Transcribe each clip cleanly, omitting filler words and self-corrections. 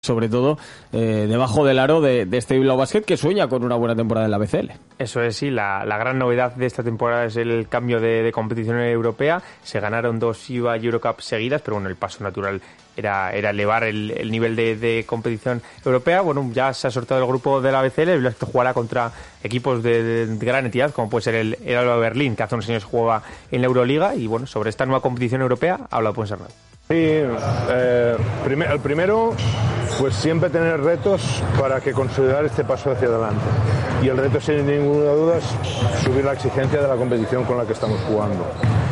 sobre todo debajo del aro de este Bilbao Basket, que sueña con una buena temporada en la BCL. Eso es, sí, la gran novedad de esta temporada es el cambio de competición europea. Se ganaron 2 FIBA Eurocup seguidas, pero bueno, el paso natural era elevar el nivel de competición europea. Bueno, ya se ha sorteado el grupo de la BCL, el Bilbao Basket jugará contra equipos de gran entidad, como puede ser el Alba Berlín, que hace unos años jugaba en la Euroliga, y bueno, sobre esta nueva competición europea habla Puigcerrada. Sí, el primero, pues siempre tener retos para que consolidar este paso hacia adelante. Y el reto, sin ninguna duda, es subir la exigencia de la competición con la que estamos jugando.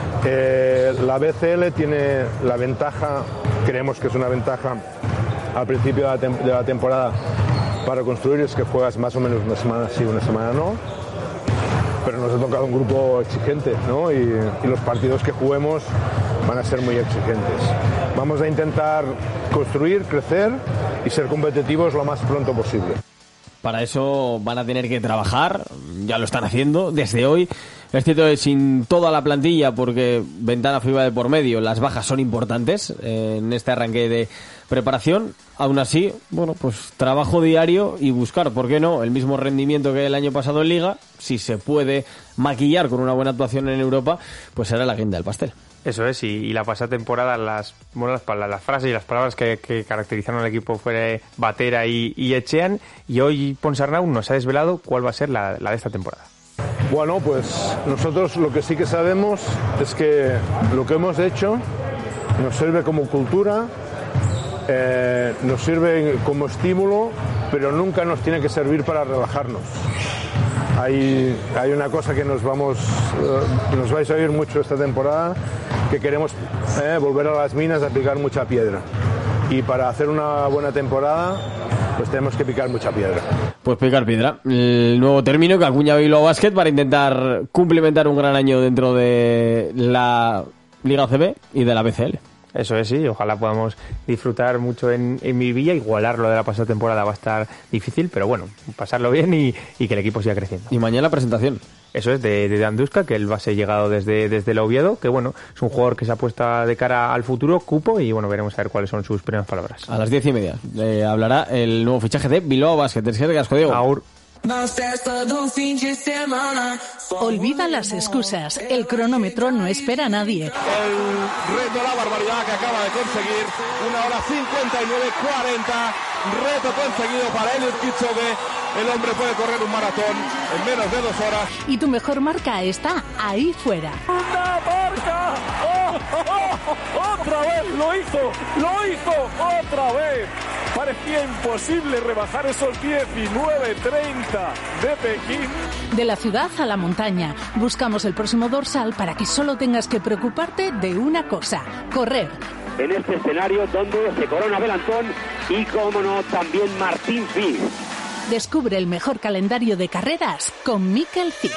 La BCL tiene la ventaja, creemos que es una ventaja al principio de la temporada para construir, es que juegas más o menos una semana sí, una semana no. Pero nos ha tocado un grupo exigente, ¿no? Y los partidos que juguemos van a ser muy exigentes. Vamos a intentar construir, crecer y ser competitivos lo más pronto posible. Para eso van a tener que trabajar, ya lo están haciendo desde hoy. Es cierto que sin toda la plantilla, porque ventana FIBA de por medio, las bajas son importantes en este arranque de preparación. Aún así, bueno, pues trabajo diario y buscar, ¿por qué no?, el mismo rendimiento que el año pasado en Liga. Si se puede maquillar con una buena actuación en Europa, pues será la guinda del pastel. Eso es, y la pasada temporada las frases y las palabras que caracterizaron al equipo fue Batera y Etxean, y hoy Ponsarnau nos ha desvelado cuál va a ser la de esta temporada. Bueno, pues nosotros lo que sí que sabemos es que lo que hemos hecho nos sirve como cultura, nos sirve como estímulo, pero nunca nos tiene que servir para relajarnos. Hay una cosa que nos vais a oír mucho esta temporada, que queremos volver a las minas a picar mucha piedra. Y para hacer una buena temporada, pues tenemos que picar mucha piedra. Pues picar piedra, el nuevo término que acuña Bilbao Basket para intentar cumplimentar un gran año dentro de la Liga ACB y de la BCL. Eso es, sí, ojalá podamos disfrutar mucho en Miribilla. Igualar lo de la pasada temporada va a estar difícil, pero bueno, pasarlo bien y que el equipo siga creciendo. Y mañana presentación. Eso es, de Dan Duska, que el base llegado desde el Oviedo, que bueno, es un jugador que se apuesta de cara al futuro, cupo, y bueno, veremos a ver cuáles son sus primeras palabras. A las 10:30 hablará el nuevo fichaje de Bilbao Basket. Diego. Aur. Olvida las excusas, el cronómetro no espera a nadie. El reto, la barbaridad que acaba de conseguir, 1:59:40, reto conseguido para Eliud Kipchoge. El hombre puede correr un maratón en menos de 2 horas. Y tu mejor marca está ahí fuera. ¡Una marca! ¡Oh, oh, oh! ¡Otra vez! ¡Lo hizo! ¡Otra vez! Parecía imposible rebajar esos 19:30 de Pekín. De la ciudad a la montaña, buscamos el próximo dorsal para que solo tengas que preocuparte de una cosa: correr. En este escenario donde se corona Belantón y, como no, también Martín Fis. Descubre el mejor calendario de carreras con Mikel Cid.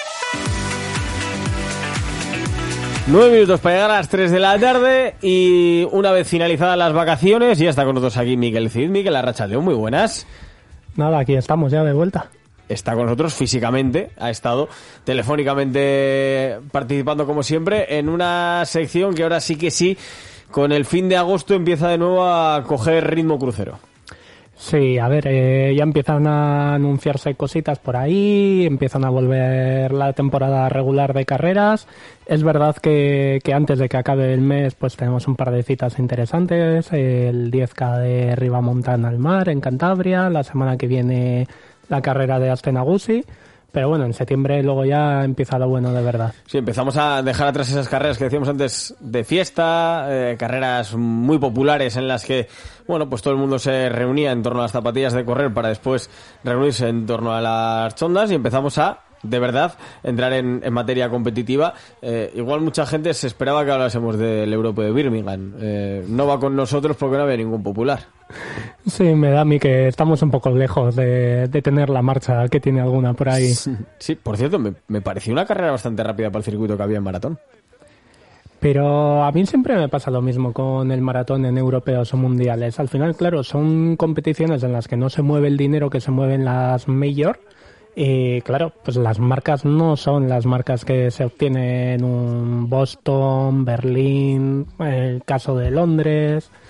9 minutos para llegar a las 3 de la tarde y una vez finalizadas las vacaciones ya está con nosotros aquí Mikel Cid. Mikel Arratsaldeon, muy buenas. Nada, aquí estamos ya de vuelta. Está con nosotros físicamente, ha estado telefónicamente participando como siempre en una sección que ahora sí que sí, con el fin de agosto empieza de nuevo a coger ritmo crucero. Sí, a ver, ya empiezan a anunciarse cositas por ahí, empiezan a volver la temporada regular de carreras. Es verdad que antes de que acabe el mes pues tenemos un par de citas interesantes, el 10K de Ribamontana al Mar en Cantabria, la semana que viene la carrera de Astenagusi. Pero bueno, en septiembre luego ya empieza lo bueno de verdad. Sí, empezamos a dejar atrás esas carreras que decíamos antes de fiesta, carreras muy populares en las que, bueno, pues todo el mundo se reunía en torno a las zapatillas de correr para después reunirse en torno a las chondas, y empezamos a, de verdad, entrar en materia competitiva. Igual mucha gente se esperaba que hablásemos del Europe de Birmingham. No va con nosotros porque no había ningún popular. Sí, me da a mí que estamos un poco lejos de tener la marcha que tiene alguna por ahí. Sí, por cierto, me pareció una carrera bastante rápida para el circuito que había en maratón. Pero a mí siempre me pasa lo mismo con el maratón en europeos o mundiales. Al final, claro, son competiciones en las que no se mueve el dinero que se mueve en las major. Y claro, pues las marcas no son las marcas que se obtienen en un Boston, Berlín, el caso de Londres.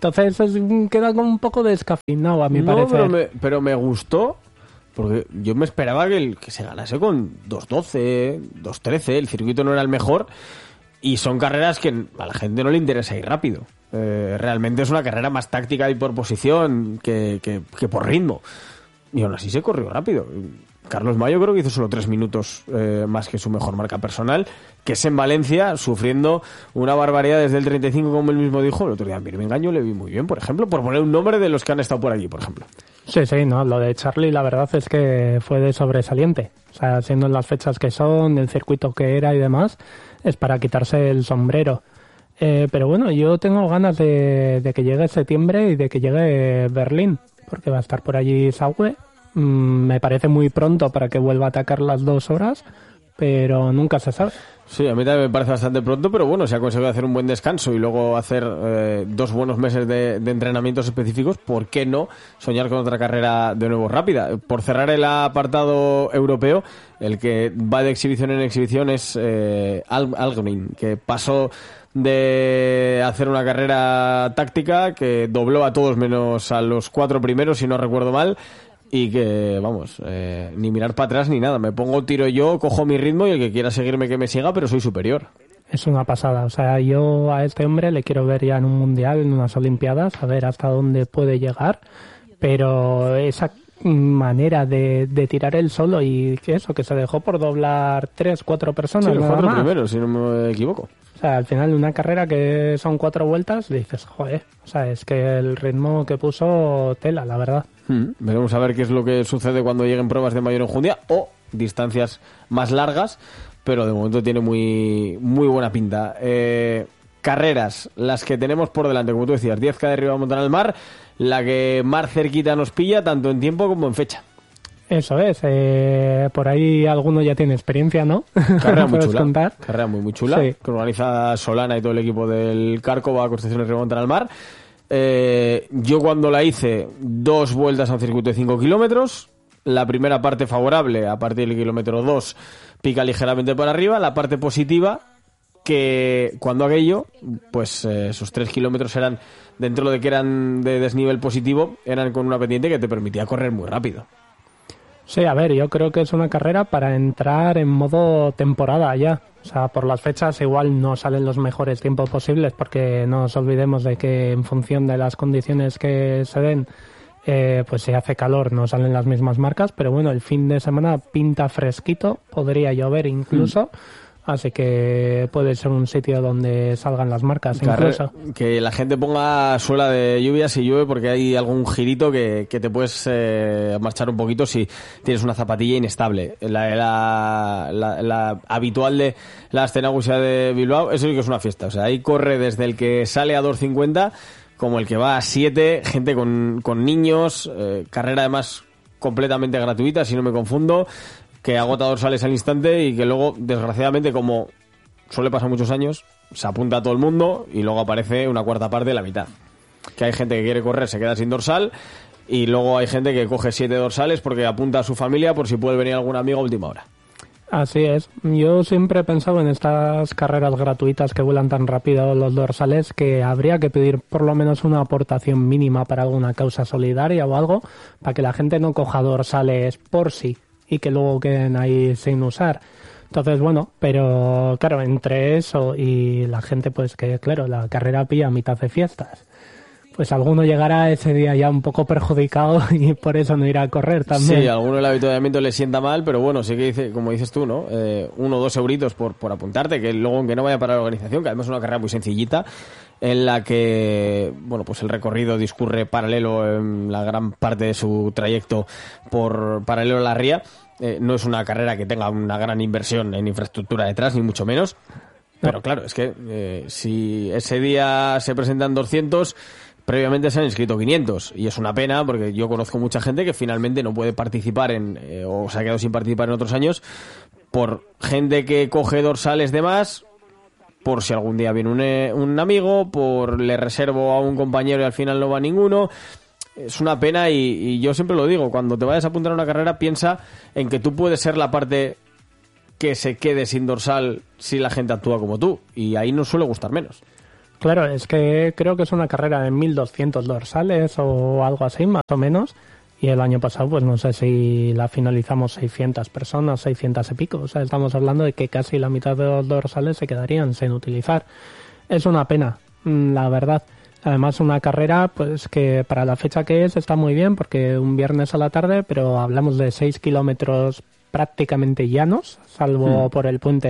Entonces queda como un poco descafeinado, a mi parecer. Pero me gustó, porque yo me esperaba que se ganase con 2.12, 2.13, el circuito no era el mejor, y son carreras que a la gente no le interesa ir rápido. Realmente es una carrera más táctica y por posición que por ritmo. Y aún así se corrió rápido. Carlos Mayo creo que hizo solo 3 minutos más que su mejor marca personal, que es en Valencia, sufriendo una barbaridad desde el 35, como él mismo dijo. El otro día en Birmingham yo le vi muy bien, por ejemplo, por poner un nombre de los que han estado por allí, por ejemplo. Sí, no, lo de Charlie la verdad es que fue de sobresaliente. O sea, siendo las fechas que son, el circuito que era y demás, es para quitarse el sombrero. Pero bueno, yo tengo ganas de que llegue septiembre y de que llegue Berlín, porque va a estar por allí Sauber. Me parece muy pronto para que vuelva a atacar las 2 horas, pero nunca se sabe. Sí, a mí también me parece bastante pronto, pero bueno, si ha conseguido hacer un buen descanso y luego hacer 2 buenos meses de entrenamientos específicos, ¿por qué no soñar con otra carrera de nuevo rápida? Por cerrar el apartado europeo, el que va de exhibición en exhibición es Algren, que pasó de hacer una carrera táctica que dobló a todos menos a los 4 primeros, si no recuerdo mal, y que, vamos, ni mirar para atrás ni nada. Me pongo, tiro yo, cojo mi ritmo y el que quiera seguirme que me siga, pero soy superior. Es una pasada. O sea, yo a este hombre le quiero ver ya en un mundial, en unas olimpiadas, a ver hasta dónde puede llegar. Pero esa manera de tirar él solo y que se dejó por doblar 3-4 personas. Sí, los 4 primeros, si no me equivoco. O sea, al final una carrera que son 4 vueltas, dices, joder, o sea, es que el ritmo que puso tela, la verdad. Veremos a ver qué es lo que sucede cuando lleguen pruebas de mayor enjundia o distancias más largas, pero de momento tiene muy, muy buena pinta. Carreras, las que tenemos por delante, como tú decías, 10K de Ribamontana al Mar, la que más cerquita nos pilla, tanto en tiempo como en fecha. Eso es, por ahí alguno ya tiene experiencia, ¿no? Carrera muy chula, carrera muy chula, sí. Que organiza Solana y todo el equipo del Cárcova Construcciones Ribamontana al Mar. Yo cuando la hice, 2 vueltas a un circuito de 5 kilómetros, la primera parte favorable, a partir del kilómetro 2, pica ligeramente para arriba, la parte positiva, que cuando aquello, pues esos 3 kilómetros eran, dentro de que eran de desnivel positivo, eran con una pendiente que te permitía correr muy rápido. Sí, a ver, yo creo que es una carrera para entrar en modo temporada ya. O sea, por las fechas igual no salen los mejores tiempos posibles, porque no nos olvidemos de que en función de las condiciones que se den, pues si hace calor no salen las mismas marcas, pero bueno, el fin de semana pinta fresquito, podría llover incluso. Así que puede ser un sitio donde salgan las marcas incluso. Que la gente ponga suela de lluvia si llueve, porque hay algún girito que te puedes marchar un poquito si tienes una zapatilla inestable. La habitual de la Ascenagusia de Bilbao, eso sí que es una fiesta. O sea, ahí corre desde el que sale a 2.50 como el que va a 7, gente con niños, carrera además completamente gratuita, si no me confundo, que agota dorsales al instante y que luego, desgraciadamente, como suele pasar muchos años, se apunta a todo el mundo y luego aparece una cuarta parte de la mitad. Que hay gente que quiere correr, se queda sin dorsal, y luego hay gente que coge 7 dorsales porque apunta a su familia por si puede venir algún amigo a última hora. Así es. Yo siempre he pensado en estas carreras gratuitas que vuelan tan rápido los dorsales que habría que pedir por lo menos una aportación mínima para alguna causa solidaria o algo, para que la gente no coja dorsales por sí y que luego queden ahí sin usar. Entonces, bueno, pero claro, entre eso y la gente, pues que claro, la carrera pilla a mitad de fiestas, pues alguno llegará ese día ya un poco perjudicado y por eso no irá a correr también. Sí, a alguno el avituallamiento le sienta mal, pero bueno, sí que dice, como dices tú, ¿no? 1 o 2 euritos por apuntarte, que luego aunque no vaya para la organización, que además es una carrera muy sencillita, en la que, bueno, pues el recorrido discurre paralelo en la gran parte de su trayecto por paralelo a la ría. No es una carrera que tenga una gran inversión en infraestructura detrás, ni mucho menos. Pero claro, es que si ese día se presentan 200, previamente se han inscrito 500. Y es una pena porque yo conozco mucha gente que finalmente no puede participar o se ha quedado sin participar en otros años por gente que coge dorsales de más, por si algún día viene un amigo, por le reservo a un compañero y al final no va ninguno. Es una pena y yo siempre lo digo, cuando te vayas a apuntar a una carrera piensa en que tú puedes ser la parte que se quede sin dorsal si la gente actúa como tú, y ahí nos suele gustar menos. Claro, es que creo que es una carrera de 1.200 dorsales o algo así, más o menos. Y el año pasado, pues no sé si la finalizamos 600 personas, 600 y pico. O sea, estamos hablando de que casi la mitad de los dorsales se quedarían sin utilizar. Es una pena, la verdad. Además, una carrera pues que para la fecha que es está muy bien, porque un viernes a la tarde, pero hablamos de 6 kilómetros prácticamente llanos, salvo por el puente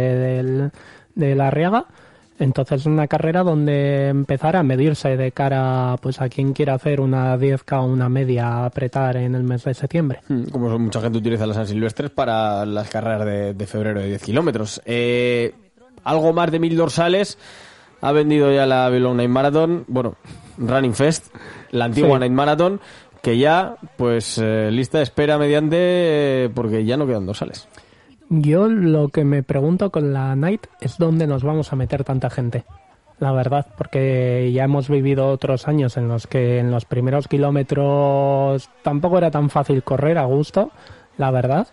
de la Riaga. Entonces es una carrera donde empezar a medirse de cara pues a quien quiera hacer una 10K o una media a apretar en el mes de septiembre. Como mucha gente utiliza las San Silvestres para las carreras de febrero de 10 kilómetros. Algo más de 1.000 dorsales ha vendido ya la Bilbao Night Marathon, bueno, Running Fest, la antigua Night Marathon, que ya, pues, lista de espera mediante, porque ya no quedan dorsales. Yo lo que me pregunto con la Night es dónde nos vamos a meter tanta gente, la verdad, porque ya hemos vivido otros años en los que en los primeros kilómetros tampoco era tan fácil correr a gusto, la verdad,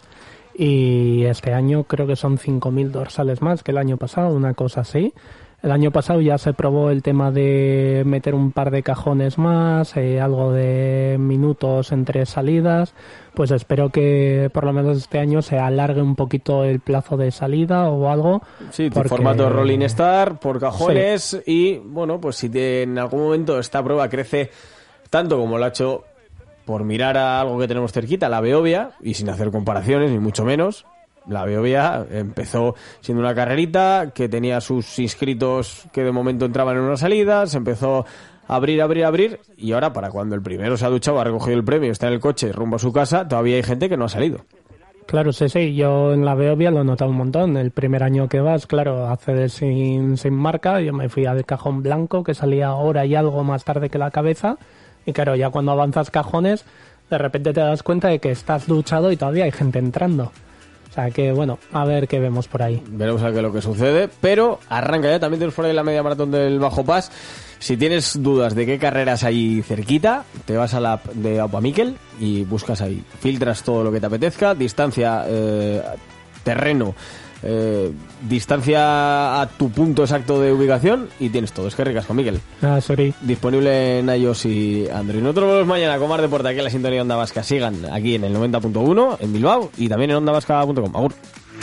y este año creo que son 5.000 dorsales más que el año pasado, una cosa así. El año pasado ya se probó el tema de meter un par de cajones más, algo de minutos entre salidas. Pues espero que por lo menos este año se alargue un poquito el plazo de salida o algo. Sí, porque... formato Rolling Star, por cajones, y bueno, pues si en algún momento esta prueba crece tanto como lo ha hecho, por mirar a algo que tenemos cerquita, la Beovia, y sin hacer comparaciones, ni mucho menos. La Beovia empezó siendo una carrerita que tenía sus inscritos que de momento entraban en una salida, se empezó a abrir, y ahora para cuando el primero se ha duchado, ha recogido el premio, está en el coche rumbo a su casa, todavía hay gente que no ha salido. Claro, sí, yo en la Beovia lo he notado un montón. El primer año que vas, claro, accedes sin marca, yo me fui al cajón blanco que salía hora y algo más tarde que la cabeza, y claro, ya cuando avanzas cajones, de repente te das cuenta de que estás duchado y todavía hay gente entrando. O sea que, bueno, a ver qué vemos por ahí. Veremos a ver qué es lo que sucede, pero arranca ya, también tenemos por ahí la media maratón del Bajo Pas. Si tienes dudas de qué carreras hay cerquita, te vas a la app de Aupa Miquel y buscas ahí. Filtras todo lo que te apetezca, distancia, terreno, distancia a tu punto exacto de ubicación y tienes todo. Es que ricasco, Miquel. Sorry. Disponible en iOS y Android. Nosotros volvemos mañana con más deporte aquí en la sintonía de Onda Vasca. Sigan aquí en el 90.1 en Bilbao y también en ondavasca.com. Agur.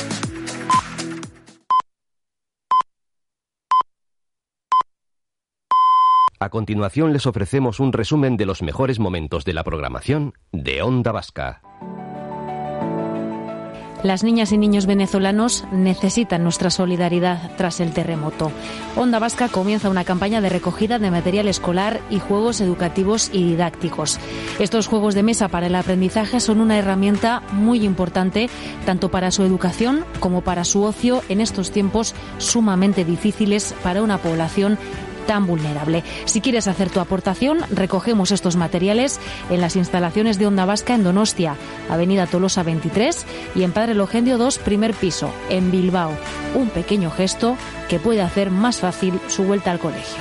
A continuación les ofrecemos un resumen de los mejores momentos de la programación de Onda Vasca. Las niñas y niños venezolanos necesitan nuestra solidaridad tras el terremoto. Onda Vasca comienza una campaña de recogida de material escolar y juegos educativos y didácticos. Estos juegos de mesa para el aprendizaje son una herramienta muy importante tanto para su educación como para su ocio en estos tiempos sumamente difíciles para una población tan vulnerable. Si quieres hacer tu aportación, recogemos estos materiales en las instalaciones de Onda Vasca en Donostia, Avenida Tolosa 23 y en Padre Logendio 2, primer piso, en Bilbao. Un pequeño gesto que puede hacer más fácil su vuelta al colegio.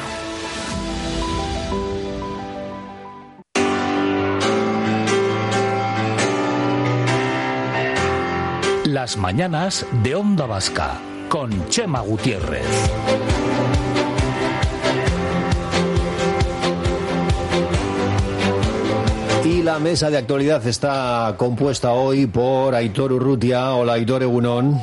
Las mañanas de Onda Vasca con Chema Gutiérrez. Y la mesa de actualidad está compuesta hoy por Aitor Urrutia. Hola, Aitor, egunon.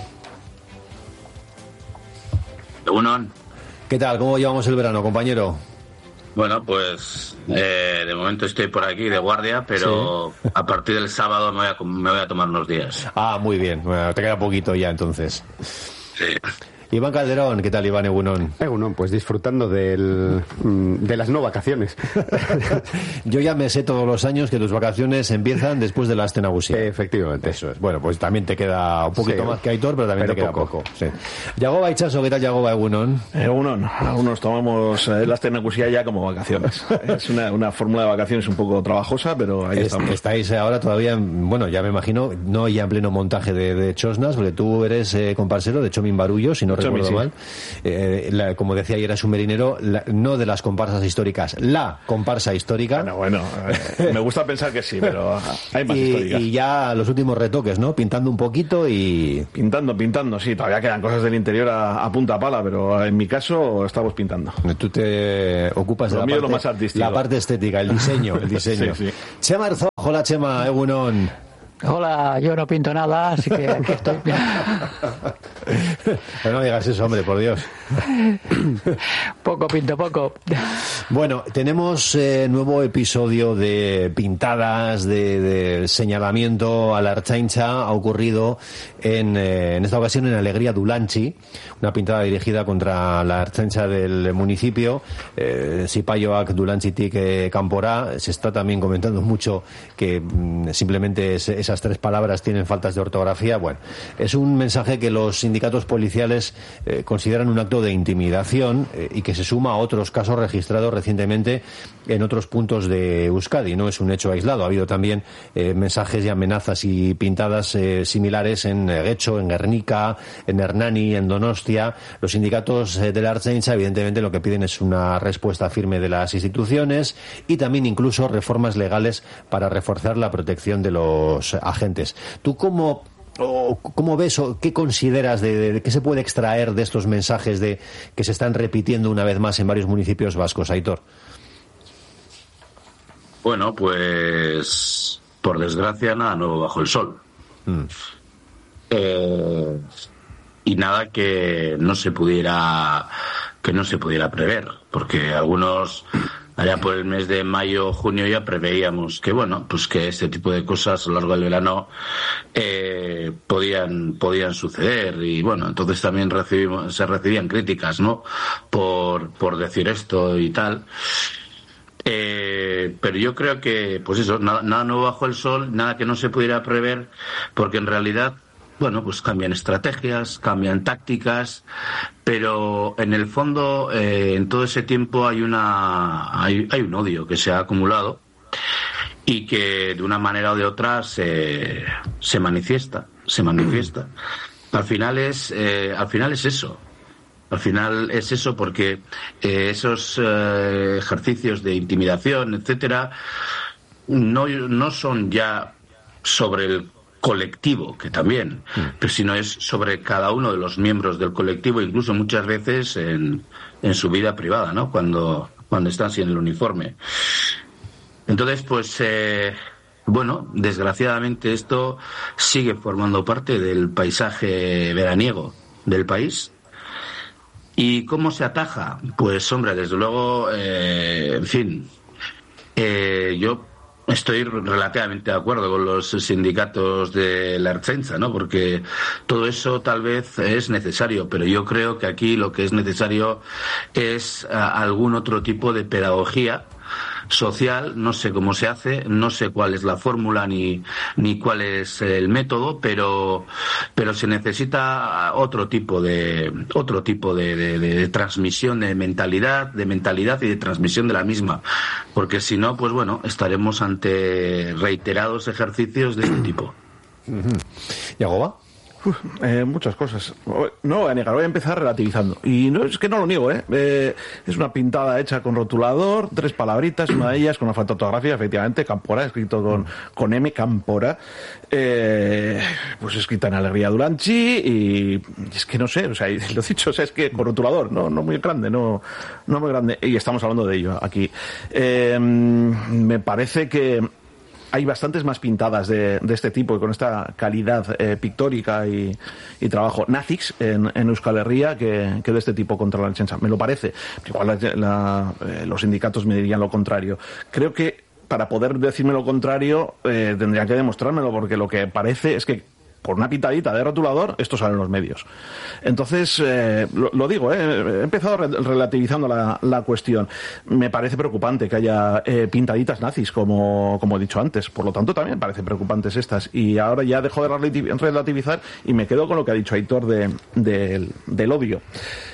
Egunon. ¿Qué tal? ¿Cómo llevamos el verano, compañero? Bueno, pues de momento estoy por aquí de guardia, pero sí. A partir del sábado me voy a tomar unos días. Ah, muy bien. Bueno, te queda poquito ya, entonces. Sí. Iván Calderón, ¿qué tal, Iván? Egunon. Egunon, pues disfrutando de las no vacaciones. Yo ya me sé todos los años que tus vacaciones empiezan después de la Astenagusia. Efectivamente. Eso es. Bueno, pues también te queda un poquito más que Aitor, pero también te queda poco. Sí. Yagoba Itxaso, ¿qué tal, Yagoba? Egunon. Egunon. Algunos tomamos la Astenagusia ya como vacaciones. Es una fórmula de vacaciones un poco trabajosa, pero ahí estamos. Estáis ahora todavía, bueno, ya me imagino, no ya en pleno montaje de Chosnas, porque tú eres comparsero de Chomin Barullo, si no no recuerdo mal. Como decía ayer, es un merinero, no de las comparsas históricas, la comparsa histórica. Bueno, me gusta pensar que sí, pero hay más históricas. Y ya los últimos retoques, ¿no? Pintando un poquito y... Pintando, sí, todavía quedan cosas del interior a punta pala, pero en mi caso estamos pintando. Tú te ocupas de lo más artístico. La parte estética, el diseño. Sí. Chema Herzog, hola Chema, Egunon. Hola, yo no pinto nada, así que aquí estoy. No digas eso, hombre, por Dios. Poco pinto, poco. Bueno, tenemos nuevo episodio de pintadas, de señalamiento a la Ertzaintza. Ha ocurrido en esta ocasión en Alegría Dulantzi, una pintada dirigida contra la Ertzaintza del municipio, Zipaioak Dulantzitik Kanpora. Se está también comentando mucho que simplemente esas tres palabras tienen faltas de ortografía. Bueno, es un mensaje que los sindicatos policiales consideran un acto de intimidación y que se suma a otros casos registrados recientemente en otros puntos de Euskadi. No es un hecho aislado. Ha habido también mensajes y amenazas y pintadas similares en Getxo, en Gernika, en Hernani, en Donostia. Los sindicatos de la Ertzaintza, evidentemente, lo que piden es una respuesta firme de las instituciones y también incluso reformas legales para reforzar la protección de los agentes. ¿Tú cómo ves o qué consideras de qué se puede extraer de estos mensajes de que se están repitiendo una vez más en varios municipios vascos, Aitor? Bueno, pues por desgracia nada nuevo bajo el sol. Y nada que no se pudiera prever, porque algunos allá por el mes de mayo, junio ya preveíamos que bueno, pues que este tipo de cosas a lo largo del verano podían suceder, y bueno, entonces también se recibían críticas, ¿no? Por decir esto y tal. Pero yo creo que, pues eso, nada nuevo bajo el sol, nada que no se pudiera prever, porque en realidad, bueno, pues cambian estrategias, cambian tácticas, pero en el fondo, en todo ese tiempo hay un odio que se ha acumulado y que de una manera o de otra se manifiesta. Al final es eso. Al final es eso, porque esos ejercicios de intimidación, etcétera, no son ya sobre el colectivo, que también, pero sino es sobre cada uno de los miembros del colectivo, incluso muchas veces en su vida privada, ¿no? Cuando están sin el uniforme. Entonces, pues bueno, desgraciadamente esto sigue formando parte del paisaje veraniego del país. ¿Y cómo se ataja? Pues hombre, desde luego, en fin, yo estoy relativamente de acuerdo con los sindicatos de la Ertzaintza, ¿no? Porque todo eso tal vez es necesario, pero yo creo que aquí lo que es necesario es algún otro tipo de pedagogía social. No sé cómo se hace, no sé cuál es la fórmula ni cuál es el método, pero se necesita otro tipo de transmisión de mentalidad y de transmisión de la misma, porque si no, pues bueno, estaremos ante reiterados ejercicios de este tipo. ¿Yagoba? Muchas cosas. No voy a negar, voy a empezar relativizando. Y no es que no lo niego, es una pintada hecha con rotulador, 3 palabritas, una de ellas con una falta de ortografía, efectivamente, Campora, escrito con M, Campora, pues escrita en Alegría Dulantzi, y es que no sé, o sea, lo dicho, o sea, es que con rotulador, no muy grande, no muy grande, y estamos hablando de ello aquí. Me parece que hay bastantes más pintadas de este tipo y con esta calidad pictórica y trabajo nazis en Euskal Herria que de este tipo contra la Ertzaintza. Me lo parece. Igual los sindicatos me dirían lo contrario. Creo que para poder decirme lo contrario tendrían que demostrármelo, porque lo que parece es que por una pintadita de rotulador, esto sale en los medios. Entonces, lo digo, he empezado relativizando la cuestión. Me parece preocupante que haya pintaditas nazis, como he dicho antes. Por lo tanto, también parecen preocupantes estas. Y ahora ya dejo de relativizar y me quedo con lo que ha dicho Aitor del odio.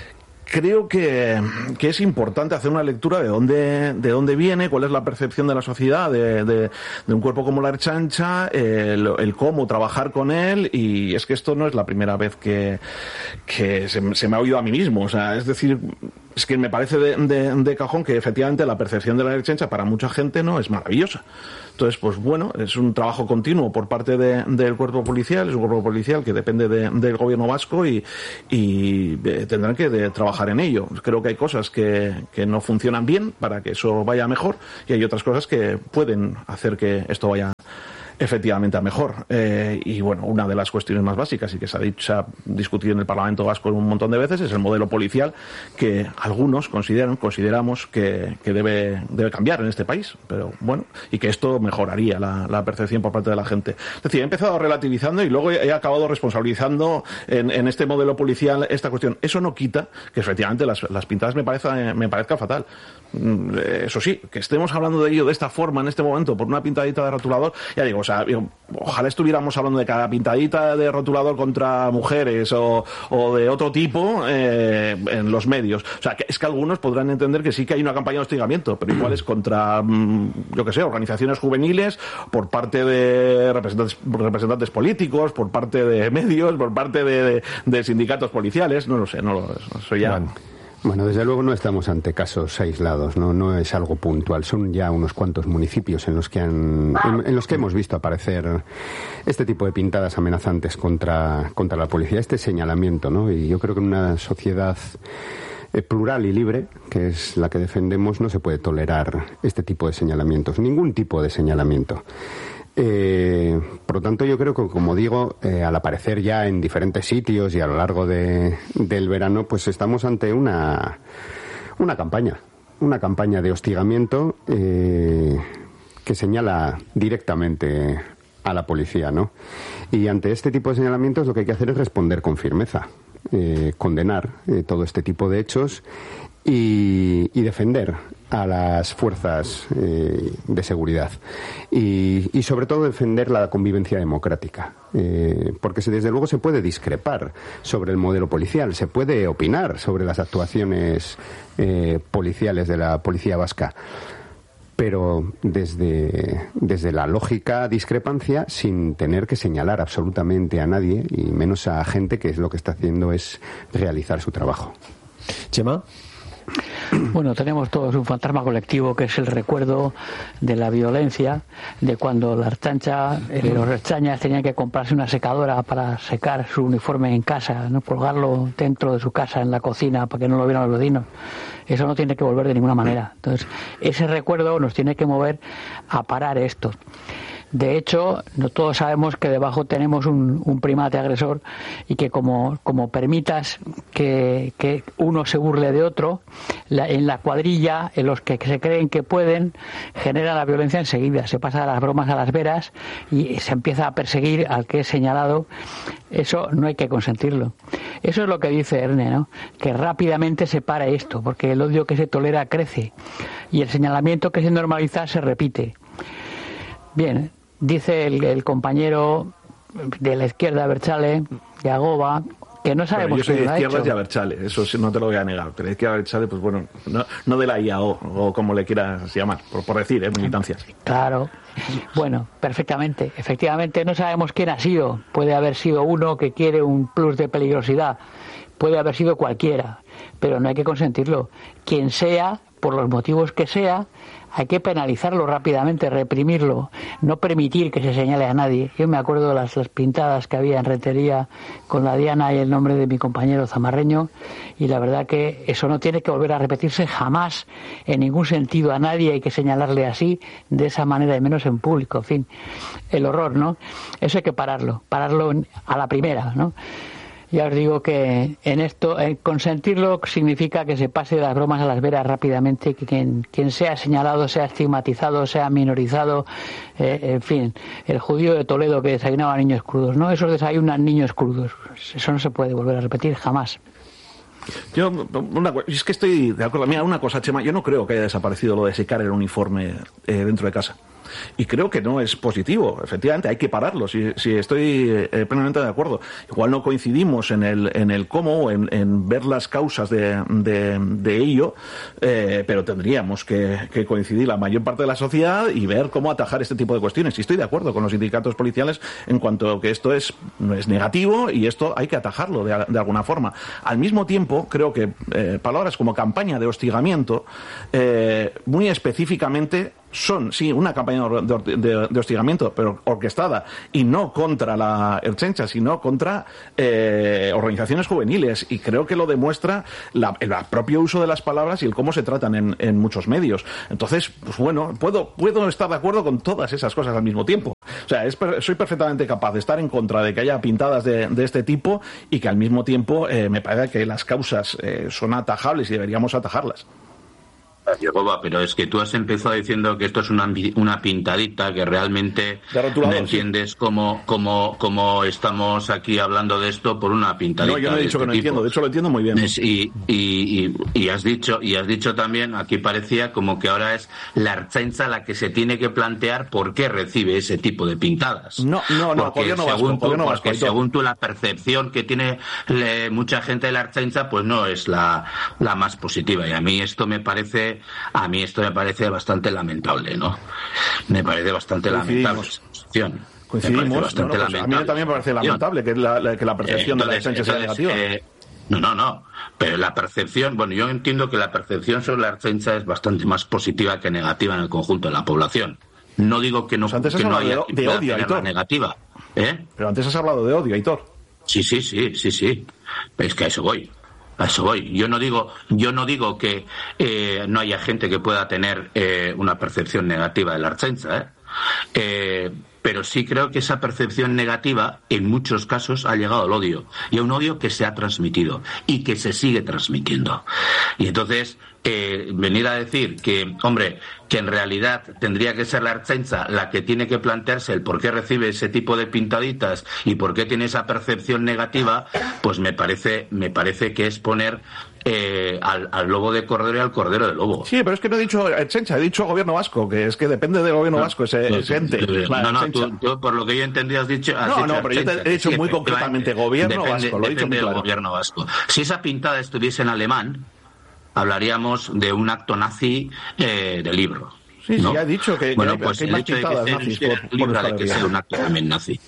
creo que es importante hacer una lectura de dónde viene, cuál es la percepción de la sociedad de un cuerpo como la Ertzaintza, el cómo trabajar con él, y es que esto no es la primera vez que se me ha oído a mí mismo. O sea, es decir, es que me parece de cajón que efectivamente la percepción de la Ertzaintza para mucha gente no es maravillosa. Entonces, pues bueno, es un trabajo continuo por parte del cuerpo policial, es un cuerpo policial que depende del gobierno vasco y tendrán que trabajar en ello. Creo que hay cosas que no funcionan bien para que eso vaya mejor, y hay otras cosas que pueden hacer que esto vaya efectivamente a mejor. Y bueno, una de las cuestiones más básicas y que se ha discutido en el Parlamento Vasco un montón de veces es el modelo policial, que algunos consideramos que debe cambiar en este país, pero bueno, y que esto mejoraría la percepción por parte de la gente. Es decir, he empezado relativizando y luego he acabado responsabilizando en este modelo policial esta cuestión. Eso no quita que efectivamente las pintadas me parezca fatal. Eso sí, que estemos hablando de ello de esta forma en este momento por una pintadita de rotulador, ya digo, o sea, ojalá estuviéramos hablando de cada pintadita de rotulador contra mujeres o de otro tipo en los medios. O sea, es que algunos podrán entender que sí que hay una campaña de hostigamiento, pero igual es contra, yo que sé, organizaciones juveniles, por parte de representantes políticos, por parte de medios, por parte de sindicatos policiales, no lo sé, eso ya... Bueno, desde luego no estamos ante casos aislados, no es algo puntual. Son ya unos cuantos municipios en los que hemos visto aparecer este tipo de pintadas amenazantes contra la policía, este señalamiento, ¿no? Y yo creo que en una sociedad plural y libre, que es la que defendemos, no se puede tolerar este tipo de señalamientos, ningún tipo de señalamiento. Por lo tanto, yo creo que, como digo, al aparecer ya en diferentes sitios y a lo largo del verano, pues estamos ante una campaña de hostigamiento que señala directamente a la policía, ¿no? Y ante este tipo de señalamientos lo que hay que hacer es responder con firmeza, condenar todo este tipo de hechos y defender a las fuerzas de seguridad y sobre todo defender la convivencia democrática, porque desde luego se puede discrepar sobre el modelo policial, se puede opinar sobre las actuaciones policiales de la policía vasca, pero desde la lógica discrepancia, sin tener que señalar absolutamente a nadie, y menos a gente que lo que está haciendo es realizar su trabajo. Chema. Bueno, tenemos todos un fantasma colectivo que es el recuerdo de la violencia, de cuando la Ertzaintza, los ertzainas tenían que comprarse una secadora para secar su uniforme en casa, no colgarlo dentro de su casa en la cocina para que no lo vieran los vecinos. Eso no tiene que volver de ninguna manera. Entonces, ese recuerdo nos tiene que mover a parar esto. De hecho, no todos sabemos que debajo tenemos un primate agresor y que como permitas que uno se burle de otro, en la cuadrilla, en los que se creen que pueden, genera la violencia enseguida. Se pasa de las bromas a las veras y se empieza a perseguir al que es señalado. Eso no hay que consentirlo. Eso es lo que dice Erne, ¿no? Que rápidamente se para esto, porque el odio que se tolera crece y el señalamiento que se normaliza se repite. Bien, dice el compañero de la izquierda, Abertzale, de Agoba, que no sabemos yo soy quién de lo ha izquierdas hecho. y Abertzale, eso sí, no te lo voy a negar, pero de izquierda Abertzale, pues bueno, no de la IAO, o como le quieras llamar, por decir, militancias. Claro, bueno, perfectamente. Efectivamente, no sabemos quién ha sido. Puede haber sido uno que quiere un plus de peligrosidad, puede haber sido cualquiera, pero no hay que consentirlo. Quien sea, por los motivos que sea, hay que penalizarlo rápidamente, reprimirlo, no permitir que se señale a nadie. Yo me acuerdo de las pintadas que había en Rentería con la diana y el nombre de mi compañero zamarreño, y la verdad que eso no tiene que volver a repetirse jamás, en ningún sentido. A nadie hay que señalarle así, de esa manera, y menos en público. En fin, el horror, ¿no? Eso hay que pararlo a la primera, ¿no? Ya os digo que en esto, consentirlo significa que se pase de las bromas a las veras rápidamente, que quien sea señalado, sea estigmatizado, sea minorizado, en fin, el judío de Toledo que desayunaba niños crudos, ¿no? Esos desayunan niños crudos. Eso no se puede volver a repetir jamás. Es que estoy de acuerdo. Mira, una cosa, Chema, yo no creo que haya desaparecido lo de secar el uniforme dentro de casa. y creo que no es positivo. Efectivamente, hay que pararlo, si estoy plenamente de acuerdo. Igual no coincidimos en el cómo, o en ver las causas de ello, pero tendríamos que coincidir la mayor parte de la sociedad y ver cómo atajar este tipo de cuestiones. Y estoy de acuerdo con los sindicatos policiales en cuanto a que esto es negativo y esto hay que atajarlo de alguna forma. Al mismo tiempo, creo que palabras como campaña de hostigamiento, muy específicamente, son, sí, una campaña de hostigamiento, pero orquestada, y no contra la Ertzaintza, sino contra organizaciones juveniles, y creo que lo demuestra el propio uso de las palabras y el cómo se tratan en muchos medios. Entonces, pues bueno, puedo estar de acuerdo con todas esas cosas al mismo tiempo. O sea, soy perfectamente capaz de estar en contra de que haya pintadas de este tipo, y que al mismo tiempo me parece que las causas son atajables y deberíamos atajarlas. Jehová, pero es que tú has empezado diciendo que esto es una pintadita, que realmente no entiendes cómo estamos aquí hablando de esto por una pintadita. No, yo no he dicho que no entiendo, de hecho lo entiendo muy bien. Y has dicho también, aquí parecía como que ahora es la Ertzaintza la que se tiene que plantear por qué recibe ese tipo de pintadas. No, porque según tú la percepción que tiene mucha gente de la Ertzaintza, pues no es la más positiva, y a mí esto me parece bastante lamentable, ¿no? Me parece bastante lamentable esa posición. Coincidimos. A mí también me parece lamentable que la percepción de la Ertzaintza sea negativa. No, pero la percepción, bueno, yo entiendo que la percepción sobre la Ertzaintza es bastante más positiva que negativa en el conjunto de la población. No digo que no, pues antes que no haya de odio, la negativa. Pero antes has hablado de odio, Aitor. Sí. Es que a eso voy. Yo no digo que no haya gente que pueda tener una percepción negativa de la Ertzaintza, pero sí creo que esa percepción negativa en muchos casos ha llegado al odio, y a un odio que se ha transmitido y que se sigue transmitiendo. Y entonces venir a decir que, hombre, que en realidad tendría que ser la Ertzaintza la que tiene que plantearse el por qué recibe ese tipo de pintaditas y por qué tiene esa percepción negativa, pues me parece que es poner al lobo de cordero y al cordero de lobo. Sí, pero es que no he dicho Ertzaintza, he dicho gobierno vasco, que es que depende del gobierno vasco ese ente. Tú, por lo que yo entendí, has dicho pero yo te he dicho muy concretamente gobierno vasco, lo he dicho muy claro. Gobierno vasco. Si esa pintada estuviese en alemán, hablaríamos de un acto nazi de libro. Sí, ¿no? Sí, ha dicho que, bueno, que pues hay más pintadas nazis de que sea un acto también nazi.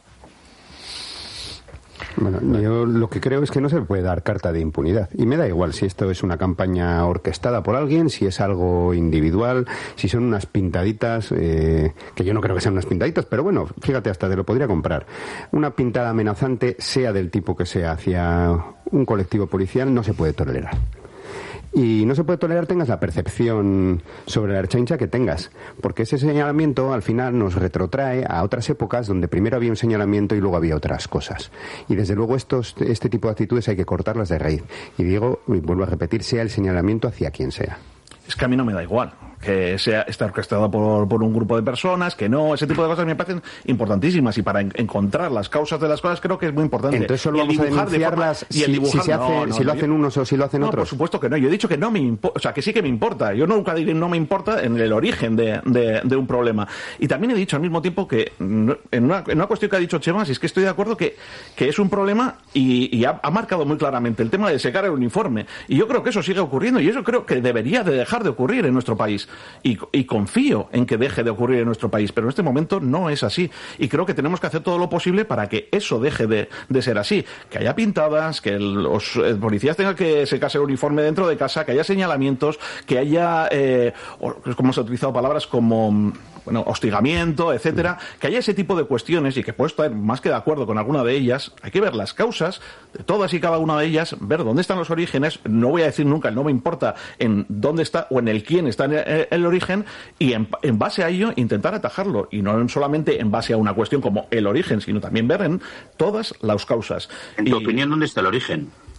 Bueno, yo lo que creo es que no se puede dar carta de impunidad. Y me da igual si esto es una campaña orquestada por alguien, si es algo individual, si son unas pintaditas, que yo no creo que sean unas pintaditas, pero bueno, fíjate, hasta te lo podría comprar. Una pintada amenazante, sea del tipo que sea, hacia un colectivo policial, no se puede tolerar. Y no se puede tolerar tengas la percepción sobre la Ertzaintza que tengas, porque ese señalamiento al final nos retrotrae a otras épocas donde primero había un señalamiento y luego había otras cosas. Y desde luego este tipo de actitudes hay que cortarlas de raíz. Y digo, y vuelvo a repetir, sea el señalamiento hacia quien sea. Es que a mí no me da igual que esté orquestado por un grupo de personas, que no, ese tipo de cosas me parecen importantísimas, y para encontrar las causas de las cosas creo que es muy importante. Entonces solo vamos a denunciarlas si lo hacen unos o si lo hacen otros. Por supuesto que no, yo he dicho que no me importa, o sea, que sí que me importa, yo nunca diré no me importa en el origen de un problema. Y también he dicho al mismo tiempo que en una cuestión que ha dicho Chema, si es que estoy de acuerdo que es un problema, y ha marcado muy claramente el tema de secar el uniforme, y yo creo que eso sigue ocurriendo, y eso creo que debería de dejar de ocurrir en nuestro país. Y confío en que deje de ocurrir en nuestro país, pero en este momento no es así, y creo que tenemos que hacer todo lo posible para que eso deje de ser así, que haya pintadas, que los policías tengan que secarse el uniforme dentro de casa, que haya señalamientos, que haya como se ha utilizado palabras como hostigamiento, etcétera, que haya ese tipo de cuestiones, y que puedo estar más que de acuerdo con alguna de ellas. Hay que ver las causas de todas y cada una de ellas, ver dónde están los orígenes. No voy a decir nunca, no me importa en dónde está o en el quién está el origen, y en base a ello intentar atajarlo, y no solamente en base a una cuestión como el origen, sino también ver en todas las causas. En tu opinión, ¿dónde está el origen?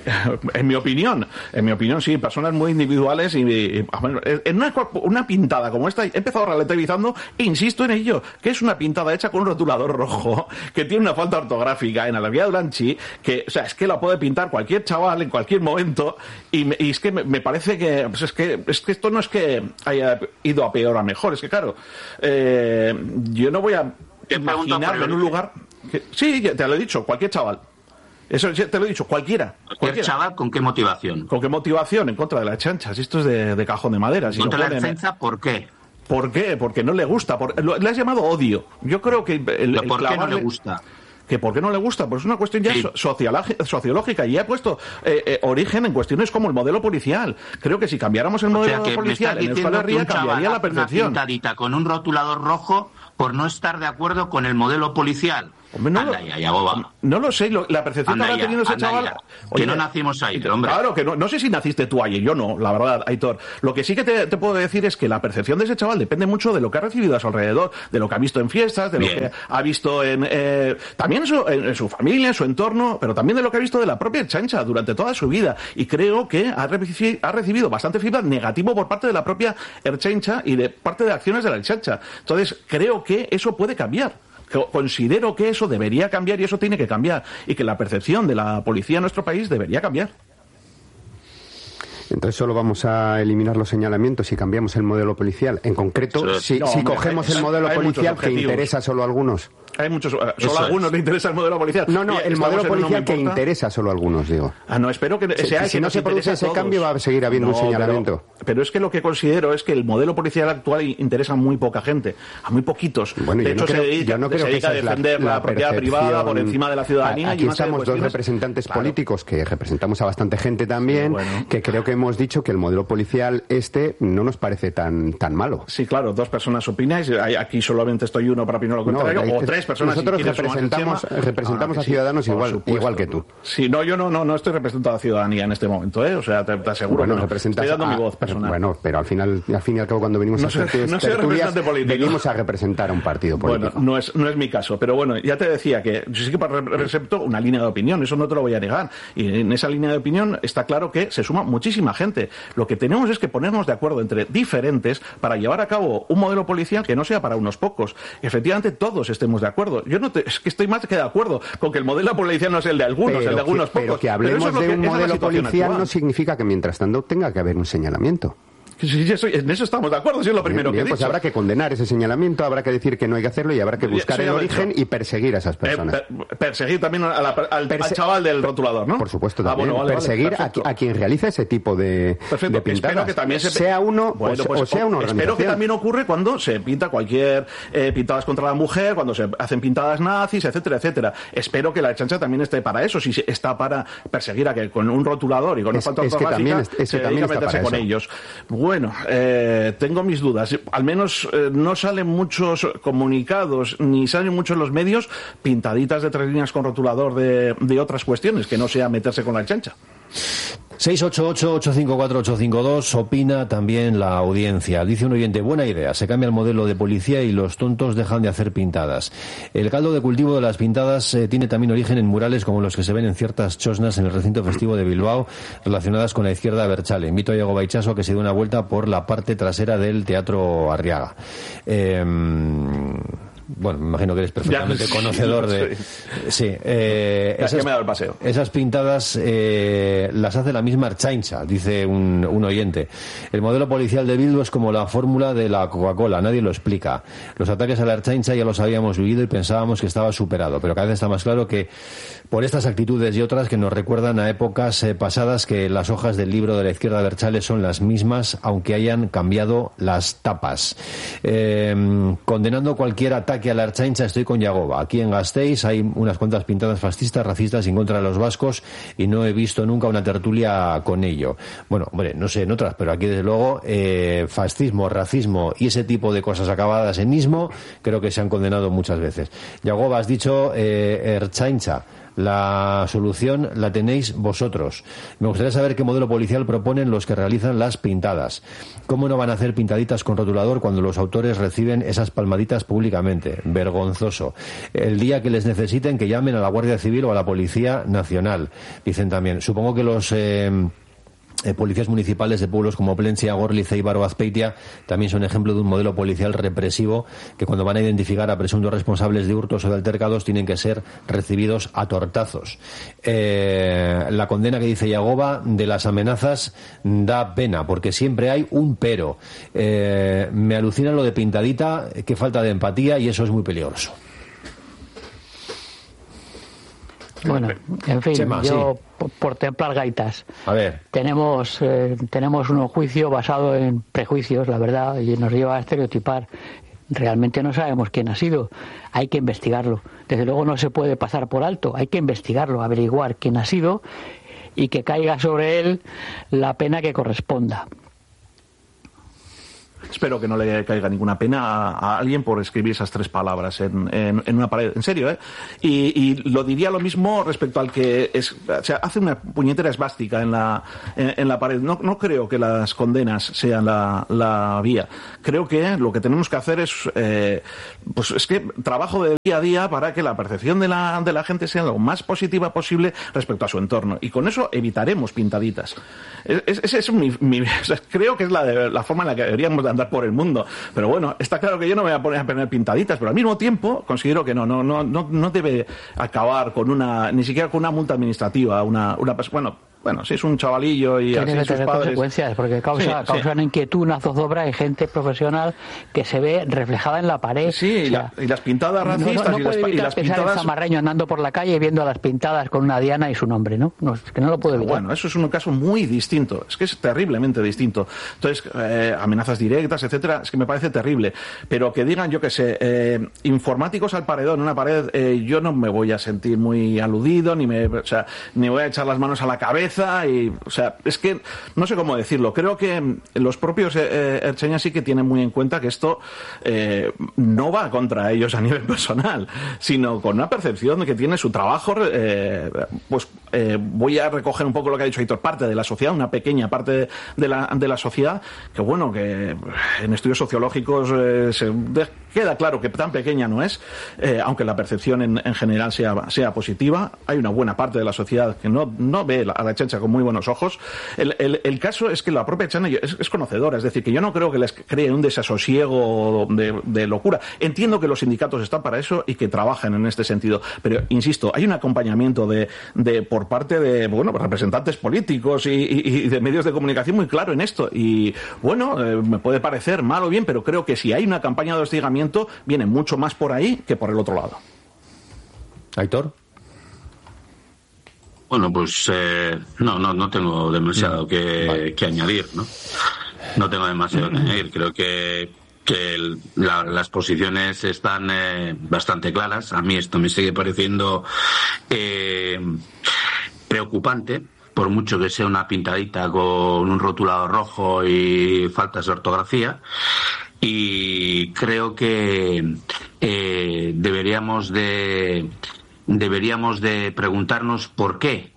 en mi opinión sí, personas muy individuales y en una pintada como esta, he empezado relativizando, insisto en ello, que es una pintada hecha con un rotulador rojo, que tiene una falta ortográfica en Alegría de Dulantzi, que, o sea, es que la puede pintar cualquier chaval en cualquier momento, y es que me parece que, pues es que esto no es que haya ido a peor a mejor, es que claro, yo no voy a imaginarme en un lugar sí, te lo he dicho, cualquier chaval. Eso te lo he dicho, cualquiera. ¿Cualquier chaval con qué motivación? ¿Con qué motivación? En contra de las chanchas. Esto es de cajón de madera. Si ¿Contra la Ertzaintza por qué? ¿Por qué? Porque no le gusta. Le has llamado odio. Yo creo que... ¿Por qué no le gusta? ¿Que por qué no le gusta? Pues es una cuestión ya sociológica, y he puesto origen en cuestiones como el modelo policial. Creo que si cambiáramos el modelo policial en Euskal Herria, cambiaría la percepción. Una pintadita con un rotulador rojo por no estar de acuerdo con el modelo policial. Hombre, no lo sé, la percepción que habrá tenido ese chaval... Oye, que no nacimos ahí, hombre. Claro, que no sé si naciste tú ahí, yo no, la verdad, Aitor. Lo que sí que te puedo decir es que la percepción de ese chaval depende mucho de lo que ha recibido a su alrededor, de lo que ha visto en fiestas, de lo que ha visto también en su familia, en su entorno, pero también de lo que ha visto de la propia Ertzaintza durante toda su vida. Y creo que ha recibido bastante feedback negativo por parte de la propia Ertzaintza y de parte de acciones de la Ertzaintza. Entonces, creo que eso puede cambiar. Considero que eso debería cambiar y eso tiene que cambiar, y que la percepción de la policía en nuestro país debería cambiar. Entonces solo vamos a eliminar los señalamientos y cambiamos el modelo policial. En concreto, si cogemos el modelo policial que interesa solo a algunos. Hay muchos, solo a algunos le interesa el modelo policial. No, el modelo policial que interesa solo a algunos, digo. No, espero que sea. Si no se produce ese cambio, va a seguir habiendo un señalamiento. Pero es que lo que considero es que el modelo policial actual interesa a muy poca gente, a muy poquitos. Bueno, de hecho, se dedica a defender la propiedad privada por encima de la ciudadanía. Aquí estamos dos representantes políticos que representamos a bastante gente también, que creo que hemos dicho que el modelo policial no nos parece tan malo. Sí, claro, dos personas opináis. Aquí solamente estoy uno para opinar lo contrario, o tres personas. Nosotros representamos a ciudadanos igual que tú. Sí, yo no estoy representando a la ciudadanía en este momento, O sea, te aseguro que no. Estoy dando mi voz personal. Bueno, pero al fin y al cabo cuando venimos a hacer tertulias, venimos a representar a un partido político. Bueno, no es mi caso, pero bueno, ya te decía que yo sí que represento una línea de opinión, eso no te lo voy a negar. Y en esa línea de opinión está claro que se suma muchísima gente. Lo que tenemos es que ponernos de acuerdo entre diferentes para llevar a cabo un modelo policial que no sea para unos pocos. Efectivamente, todos estemos de acuerdo. Yo es que estoy más que de acuerdo con que el modelo policial no es el de algunos, el de algunos pocos. Pero que hablemos de un modelo policial no significa que mientras tanto tenga que haber un señalamiento. Sí, en eso estamos de acuerdo, sí es lo primero que he dicho. Pues habrá que condenar ese señalamiento, habrá que decir que no hay que hacerlo y habrá que buscar el origen y perseguir a esas personas. Perseguir también al chaval del rotulador, ¿no? Por supuesto, también. Perseguir a quien realiza ese tipo de pintadas. Espero que también sea uno o sea una organización. Espero que también ocurre cuando se pinta cualquier pintadas contra la mujer, cuando se hacen pintadas nazis, etcétera, etcétera. Espero que la Ertzaintza también esté para eso, si está para perseguir a que con un rotulador y con una falta ortográfica se dedica a meterse con ellos. Bueno, tengo mis dudas. Al menos no salen muchos comunicados ni salen muchos los medios pintaditas de 3 líneas con rotulador de otras cuestiones, que no sea meterse con la Ertzaintza. 688-854-852, opina también la audiencia. Dice un oyente, buena idea, se cambia el modelo de policía y los tontos dejan de hacer pintadas. El caldo de cultivo de las pintadas tiene también origen en murales como los que se ven en ciertas chosnas en el recinto festivo de Bilbao relacionadas con la izquierda abertzale. Invito a Iago Baichaso a que se dé una vuelta por la parte trasera del Teatro Arriaga. Bueno, me imagino que eres perfectamente conocedor de... Sí. Me ha dado el paseo. Esas pintadas las hace la misma Ertzaintza, dice un oyente. El modelo policial de Bildu es como la fórmula de la Coca-Cola, nadie lo explica. Los ataques a la Ertzaintza ya los habíamos vivido y pensábamos que estaba superado, pero cada vez está más claro que por estas actitudes y otras que nos recuerdan a épocas pasadas, que las hojas del libro de la izquierda abertzale son las mismas, aunque hayan cambiado las tapas. Condenando cualquier ataque a la Ertzaintza estoy con Yagoba. Aquí en Gasteiz hay unas cuantas pintadas fascistas, racistas en contra de los vascos y no he visto nunca una tertulia con ello. Bueno, hombre, no sé en otras, pero aquí desde luego fascismo, racismo y ese tipo de cosas acabadas en ismo creo que se han condenado muchas veces. Yagoba, has dicho Ertzaintza. La solución la tenéis vosotros. Me gustaría saber qué modelo policial proponen los que realizan las pintadas. ¿Cómo no van a hacer pintaditas con rotulador cuando los autores reciben esas palmaditas públicamente? Vergonzoso. El día que les necesiten, que llamen a la Guardia Civil o a la Policía Nacional. Dicen también. Supongo que los policías municipales de pueblos como Plencia, Gorliz, Eibar o Azpeitia también son ejemplo de un modelo policial represivo que cuando van a identificar a presuntos responsables de hurtos o de altercados tienen que ser recibidos a tortazos. La condena que dice Yagoba de las amenazas da pena porque siempre hay un pero. Me alucina lo de pintadita, que falta de empatía y eso es muy peligroso. Bueno, en fin, Chema, yo por templar gaitas. A ver. Tenemos un juicio basado en prejuicios, la verdad, y nos lleva a estereotipar. Realmente no sabemos quién ha sido. Hay que investigarlo. Desde luego no se puede pasar por alto. Hay que investigarlo, averiguar quién ha sido y que caiga sobre él la pena que corresponda. Espero que no le caiga ninguna pena a alguien por escribir esas 3 palabras en una pared. En serio, ¿eh? Y lo diría lo mismo respecto al que hace una puñetera esvástica en la pared. No creo que las condenas sean la vía. Creo que lo que tenemos que hacer es trabajo de día a día para que la percepción de la gente sea lo más positiva posible respecto a su entorno. Y con eso evitaremos pintaditas. Creo que es la forma en la que deberíamos de andar por el mundo. Pero bueno, está claro que yo no me voy a poner pintaditas, pero al mismo tiempo considero que no debe acabar con ni siquiera con una multa administrativa, bueno, si es un chavalillo y tiene así que sus tener padres... consecuencias, porque causan inquietud, una zozobra y gente profesional que se ve reflejada en la pared. Sí, y las pintadas racistas no puede evitar pensar en Zamarreño andando por la calle viendo a las pintadas con una diana y su nombre, ¿no? Es que no lo puede evitar. Bueno, eso es un caso muy distinto, es que es terriblemente distinto. Entonces, amenazas directas, etcétera, es que me parece terrible. Pero que digan, yo qué sé, informáticos al paredón, una pared, yo no me voy a sentir muy aludido, ni voy a echar las manos a la cabeza. Es que no sé cómo decirlo. Creo que los propios ertzainas sí que tienen muy en cuenta que esto no va contra ellos a nivel personal, sino con una percepción de que tiene su trabajo. Voy a recoger un poco lo que ha dicho Aitor, parte de la sociedad, una pequeña parte de la sociedad, que bueno, que en estudios sociológicos queda claro que tan pequeña no es, aunque la percepción en general sea positiva. Hay una buena parte de la sociedad que no ve a la Ertzaintza con muy buenos ojos. El caso es que la propia Ertzaintza es conocedora, es decir, que yo no creo que les cree un desasosiego de locura. Entiendo que los sindicatos están para eso y que trabajan en este sentido, pero insisto, hay un acompañamiento por parte de representantes políticos y de medios de comunicación muy claro en esto. Y bueno, me puede parecer mal o bien, pero creo que si hay una campaña de hostigamiento viene mucho más por ahí que por el otro lado. Aitor. Bueno, pues no tengo demasiado que añadir, ¿no? No tengo demasiado que añadir. Creo que las posiciones están bastante claras. A mí esto me sigue pareciendo preocupante, por mucho que sea una pintadita con un rotulado rojo y faltas de ortografía. Y creo que deberíamos de preguntarnos por qué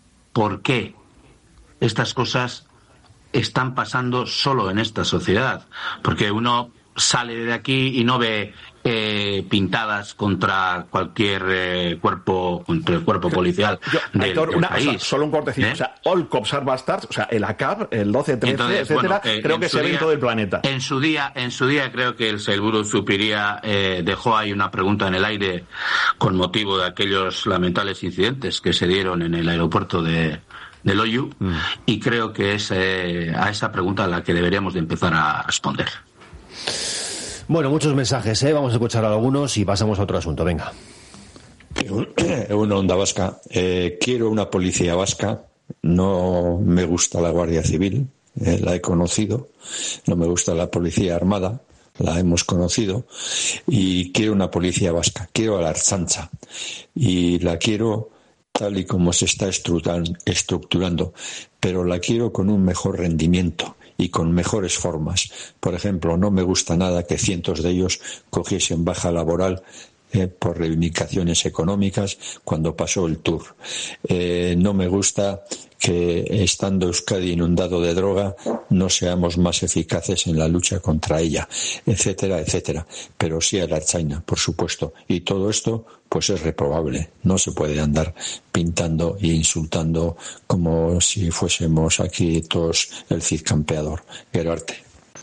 estas cosas están pasando solo en esta sociedad, porque uno sale de aquí y no ve pintadas contra cualquier cuerpo policial del país. Solo un cortecito, All Cops Are Bastards, el ACAB, el 12-13, etcétera, creo que se ve en todo el planeta. En su día creo que el Sailburu Zupiria dejó ahí una pregunta en el aire con motivo de aquellos lamentables incidentes que se dieron en el aeropuerto de Loiu, y creo que es a esa pregunta a la que deberíamos de empezar a responder. Bueno, muchos mensajes, vamos a escuchar algunos y pasamos a otro asunto, venga. Una Onda Vasca. Quiero una policía vasca. No me gusta la Guardia Civil, la he conocido. No me gusta la Policía Armada, la hemos conocido. Y quiero una policía vasca. Quiero a la Ertzaintza. Y la quiero tal y como se está estructurando, pero la quiero con un mejor rendimiento y con mejores formas. Por ejemplo, no me gusta nada que cientos de ellos cogiesen baja laboral por reivindicaciones económicas cuando pasó el Tour. No me gusta que, estando Euskadi inundado de droga, no seamos más eficaces en la lucha contra ella, etcétera, etcétera. Pero sí a la Ertzaintza, por supuesto. Y todo esto, pues es reprobable. No se puede andar pintando e insultando como si fuésemos aquí todos el Cid campeador. Gerarte.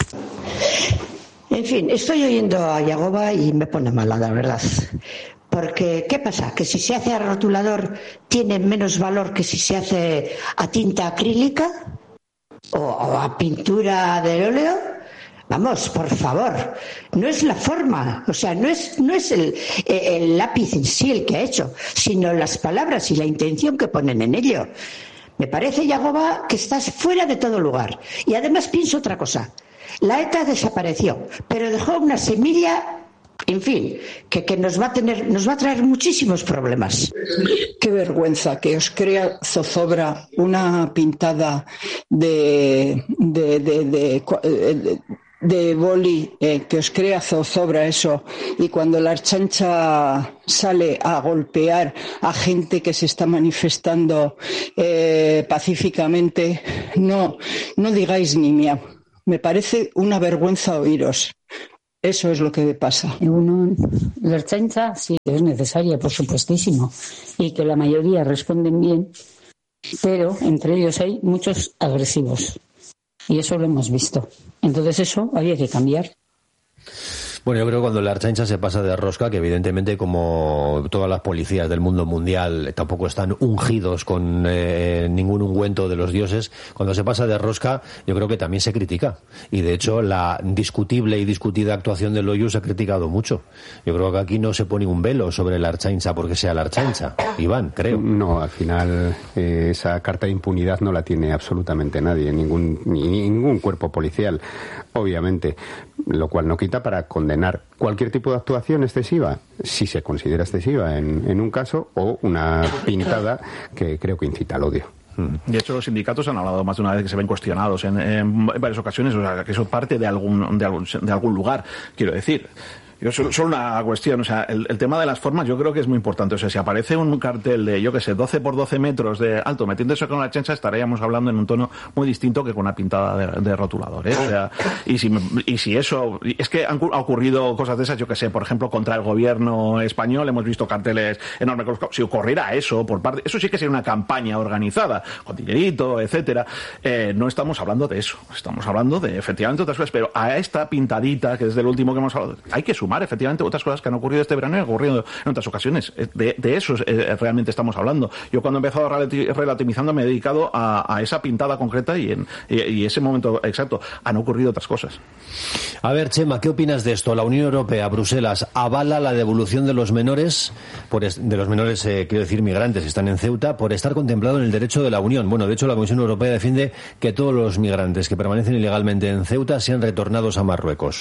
En fin, estoy oyendo a Yagoba y me pone mala, la verdad. Porque, ¿qué pasa? ¿Que si se hace a rotulador tiene menos valor que si se hace a tinta acrílica? ¿O a pintura de óleo? Vamos, por favor, no es la forma, o sea, no es el lápiz en sí el que ha hecho, sino las palabras y la intención que ponen en ello. Me parece, Yagoba, que estás fuera de todo lugar. Y además pienso otra cosa. La ETA desapareció, pero dejó una semilla, en fin, que nos va a traer muchísimos problemas. Qué vergüenza que os crea zozobra una pintada de boli, que os crea zozobra eso, y cuando la Ertzaintza sale a golpear a gente que se está manifestando pacíficamente, no digáis ni miau. Me parece una vergüenza oíros. Eso es lo que pasa. La Ertzaintza sí es necesaria, por supuestísimo, y que la mayoría responden bien, pero entre ellos hay muchos agresivos. Y eso lo hemos visto. Entonces eso había que cambiar. Bueno, yo creo que cuando la Ertzaintza se pasa de rosca, que evidentemente como todas las policías del mundo mundial tampoco están ungidos con ningún ungüento de los dioses, cuando se pasa de rosca yo creo que también se critica. Y de hecho la discutible y discutida actuación del Loiu se ha criticado mucho. Yo creo que aquí no se pone un velo sobre la Ertzaintza porque sea la Ertzaintza. Iván, creo. No, al final esa carta de impunidad no la tiene absolutamente nadie, ningún cuerpo policial, obviamente. Lo cual no quita para condenar cualquier tipo de actuación excesiva, si se considera excesiva en un caso, o una pintada que creo que incita al odio. De hecho, los sindicatos han hablado más de una vez que se ven cuestionados en varias ocasiones, o sea, que eso parte de algún lugar, quiero decir. Yo solo una cuestión, o sea, el tema de las formas yo creo que es muy importante. O sea, si aparece un cartel de, 12 por 12 metros de alto metiendo eso con la Ertzaintza, estaríamos hablando en un tono muy distinto que con una pintada de rotulador, ¿eh? O sea, y si eso, es que han ocurrido cosas de esas, yo que sé, por ejemplo, contra el gobierno español hemos visto carteles enormes. Si ocurriera eso por parte, eso sí que sería una campaña organizada, con dinerito, etcétera. No estamos hablando de eso, estamos hablando de efectivamente otras cosas, pero a esta pintadita, que es del último que hemos hablado, hay que sumar efectivamente otras cosas que han ocurrido este verano y han ocurrido en otras ocasiones. De eso realmente estamos hablando. Yo cuando he empezado relativizando me he dedicado a esa pintada concreta y ese momento exacto. Han ocurrido otras cosas. A ver, Chema, ¿qué opinas de esto? La Unión Europea, Bruselas, avala la devolución de los menores, quiero decir migrantes que están en Ceuta, por estar contemplado en el derecho de la Unión. Bueno, de hecho la Comisión Europea defiende que todos los migrantes que permanecen ilegalmente en Ceuta sean retornados a Marruecos.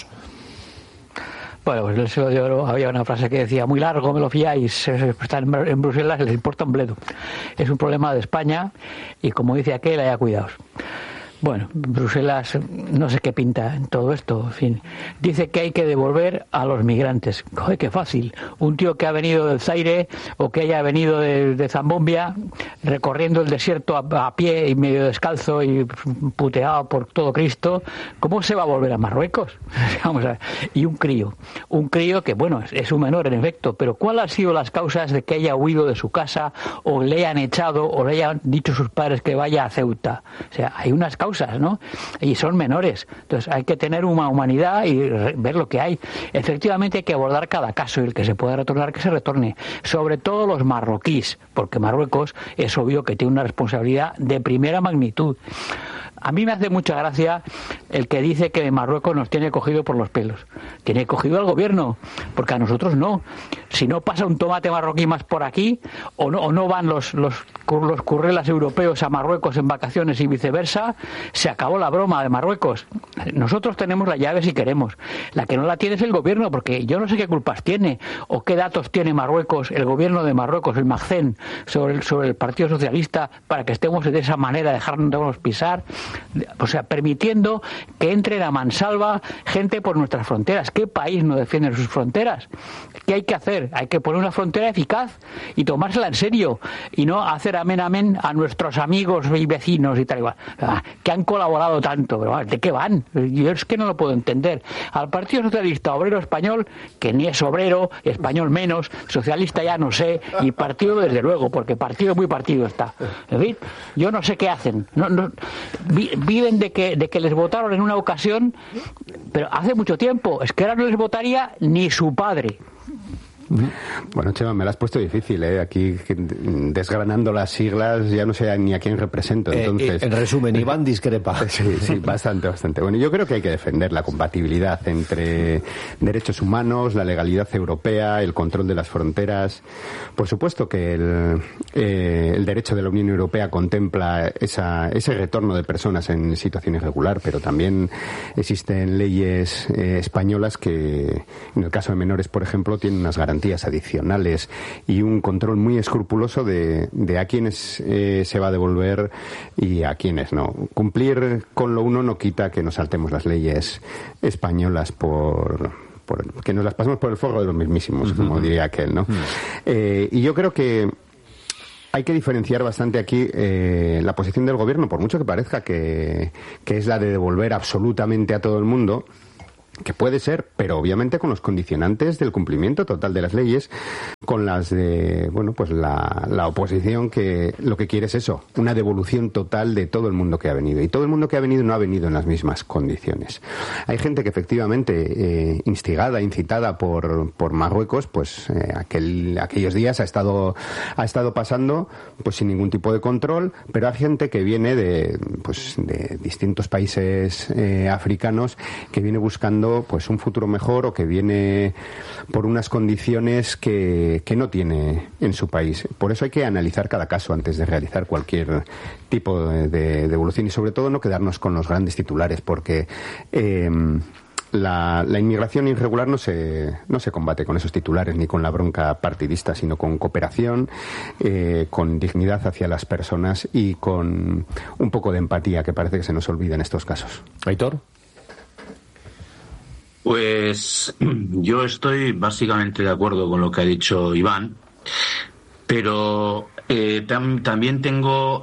Bueno, pues yo había una frase que decía, muy largo, me lo fiáis, está en Bruselas, les importa un bledo. Es un problema de España y como dice aquel, haya cuidados. Bueno, Bruselas no sé qué pinta en todo esto, en fin. Dice que hay que devolver a los migrantes. Joder, qué fácil. Un tío que ha venido del Zaire o que haya venido de Zambomia recorriendo el desierto a pie y medio descalzo y puteado por todo Cristo, ¿cómo se va a volver a Marruecos? Vamos a ver. Y un crío que, bueno, es un menor en efecto, pero ¿cuáles han sido las causas de que haya huido de su casa o le hayan echado o le hayan dicho sus padres que vaya a Ceuta? O sea, hay unas causas, ¿no? Y son menores. Entonces hay que tener una humanidad y ver lo que hay. Efectivamente hay que abordar cada caso y el que se pueda retornar, que se retorne. Sobre todo los marroquíes, porque Marruecos es obvio que tiene una responsabilidad de primera magnitud. A mí me hace mucha gracia el que dice que Marruecos nos tiene cogido por los pelos. Tiene cogido al gobierno, porque a nosotros no. Si no pasa un tomate marroquí más por aquí, o no van los currelas europeos a Marruecos en vacaciones y viceversa, Se acabó la broma de Marruecos. Nosotros tenemos la llave si queremos. La que no la tiene es el gobierno, porque yo no sé qué culpas tiene o qué datos tiene Marruecos, el gobierno de Marruecos, el MACEN, sobre el Partido Socialista para que estemos de esa manera, dejarnos pisar, o sea, permitiendo que entren a mansalva gente por nuestras fronteras. ¿Qué país no defiende sus fronteras? ¿Qué hay que hacer? Hay que poner una frontera eficaz y tomársela en serio y no hacer amén a nuestros amigos y vecinos y tal igual, que han colaborado tanto, pero ¿de qué van? Yo es que no lo puedo entender. Al Partido Socialista Obrero Español, que ni es obrero, español menos, socialista ya no sé, y partido desde luego, porque partido muy partido está. En fin, yo no sé qué hacen. Viven de que les votaron en una ocasión, pero hace mucho tiempo. Es que ahora no les votaría ni su padre. Bueno, Chema, me la has puesto difícil, ¿eh? Aquí desgranando las siglas ya no sé ni a quién represento. Entonces, en resumen, Iván discrepa. Sí, bastante. Bueno, yo creo que hay que defender la compatibilidad entre derechos humanos, la legalidad europea, el control de las fronteras. Por supuesto que el derecho de la Unión Europea contempla ese retorno de personas en situación irregular, pero también existen leyes españolas que, en el caso de menores, por ejemplo, tienen unas garantías adicionales y un control muy escrupuloso de a quienes se va a devolver y a quienes no. Cumplir con lo uno no quita que nos saltemos las leyes españolas que nos las pasemos por el forro de los mismísimos, como diría aquel, ¿no? Y yo creo que hay que diferenciar bastante aquí la posición del gobierno, por mucho que parezca que es la de devolver absolutamente a todo el mundo, que puede ser, pero obviamente con los condicionantes del cumplimiento total de las leyes, con las de, bueno, pues la oposición que lo que quiere es eso, una devolución total de todo el mundo que ha venido. Y todo el mundo que ha venido no ha venido en las mismas condiciones. Hay gente que efectivamente, instigada, incitada por Marruecos, pues aquellos días ha estado pasando pues sin ningún tipo de control, pero hay gente que viene de distintos países africanos, que viene buscando pues un futuro mejor o que viene por unas condiciones que no tiene en su país. Por eso hay que analizar cada caso antes de realizar cualquier tipo de devolución y sobre todo no quedarnos con los grandes titulares, porque la inmigración irregular no se combate con esos titulares ni con la bronca partidista, sino con cooperación, con dignidad hacia las personas y con un poco de empatía, que parece que se nos olvida en estos casos. Aitor. Pues yo estoy básicamente de acuerdo con lo que ha dicho Iván, pero también tengo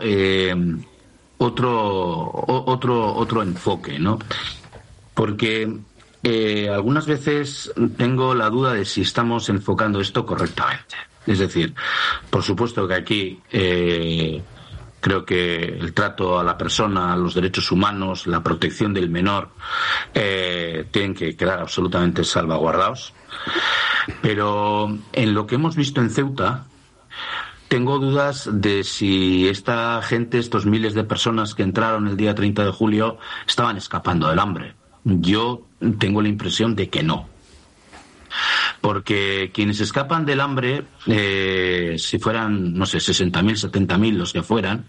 otro enfoque, ¿no? Porque algunas veces tengo la duda de si estamos enfocando esto correctamente. Es decir, por supuesto que aquí creo que el trato a la persona, los derechos humanos, la protección del menor tienen que quedar absolutamente salvaguardados. Pero en lo que hemos visto en Ceuta, tengo dudas de si esta gente, estos miles de personas que entraron el día 30 de julio, estaban escapando del hambre. Yo tengo la impresión de que no. Porque quienes escapan del hambre, si fueran, no sé, 60.000, 70.000 los que fueran,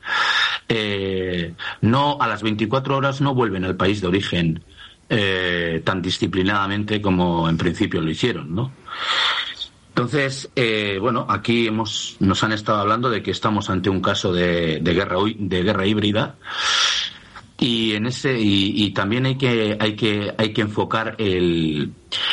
no a las 24 horas no vuelven al país de origen tan disciplinadamente como en principio lo hicieron, ¿no? Entonces, bueno, aquí nos han estado hablando de que estamos ante un caso de guerra híbrida. Y también hay que enfocar el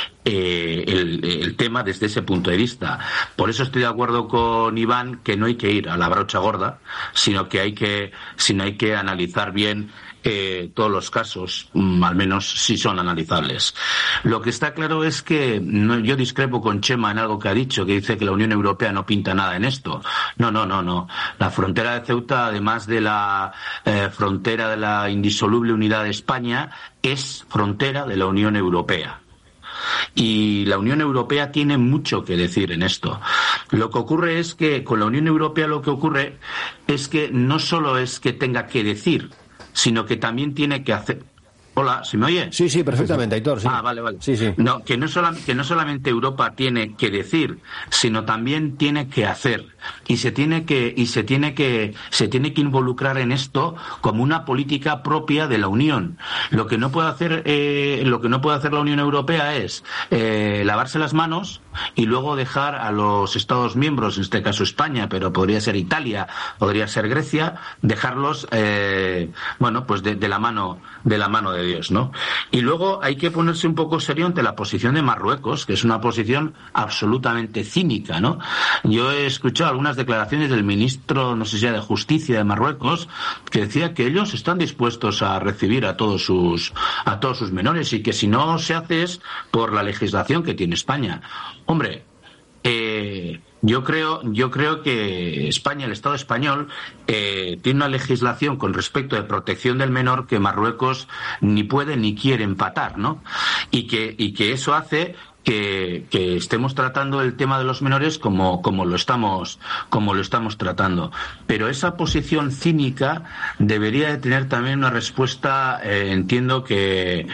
tema desde ese punto de vista. Por eso estoy de acuerdo con Iván que no hay que ir a la brocha gorda, sino que hay que analizar bien todos los casos, al menos si son analizables. Lo que está claro es que yo discrepo con Chema en algo que ha dicho, que dice que la Unión Europea no pinta nada en esto. No. La frontera de Ceuta, además de la frontera de la indisoluble unidad de España, es frontera de la Unión Europea. Y la Unión Europea tiene mucho que decir en esto. Lo que ocurre es que con la Unión Europea no solo es que tenga que decir, sino que también tiene que hacer. Hola, ¿se me oye? Sí, perfectamente, Aitor. Sí. Vale. Sí. No, que no solamente Europa tiene que decir, sino también tiene que hacer. y se tiene que involucrar en esto como una política propia de la Unión. Lo que no puede hacer la Unión Europea es lavarse las manos y luego dejar a los Estados miembros, en este caso España, pero podría ser Italia, podría ser Grecia, dejarlos pues de la mano de Dios, ¿no? Y luego hay que ponerse un poco serio ante la posición de Marruecos, que es una posición absolutamente cínica, ¿no? Yo he escuchado algunas declaraciones del ministro, no sé si era de Justicia de Marruecos, que decía que ellos están dispuestos a recibir a todos sus menores y que si no se hace es por la legislación que tiene España. Hombre, yo creo que España, el Estado español, tiene una legislación con respecto de protección del menor que Marruecos ni puede ni quiere empatar, ¿no? Y que eso hace que estemos tratando el tema de los menores como lo estamos tratando. Pero esa posición cínica debería de tener también una respuesta, entiendo que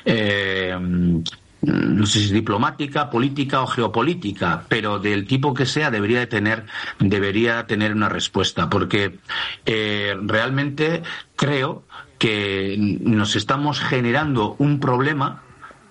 no sé si es diplomática, política o geopolítica, pero del tipo que sea debería tener una respuesta, porque realmente creo que nos estamos generando un problema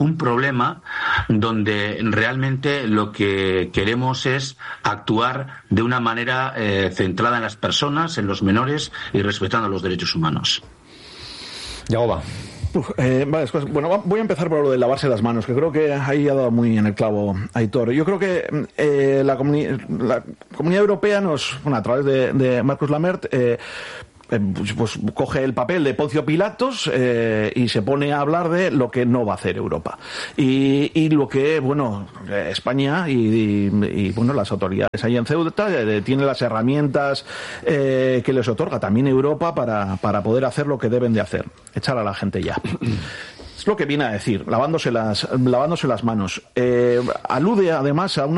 donde realmente lo que queremos es actuar de una manera centrada en las personas, en los menores y respetando los derechos humanos. Yagoba. Bueno, voy a empezar por lo de lavarse las manos, que creo que ahí ha dado muy en el clavo Aitor. Yo creo que la Comunidad Europea a través de Marcus Lamert, pues coge el papel de Poncio Pilatos y se pone a hablar de lo que no va a hacer Europa y lo que España y las autoridades ahí en Ceuta tienen las herramientas que les otorga también Europa para poder hacer lo que deben de hacer, echar a la gente ya. Es lo que viene a decir, lavándose las manos. Alude además a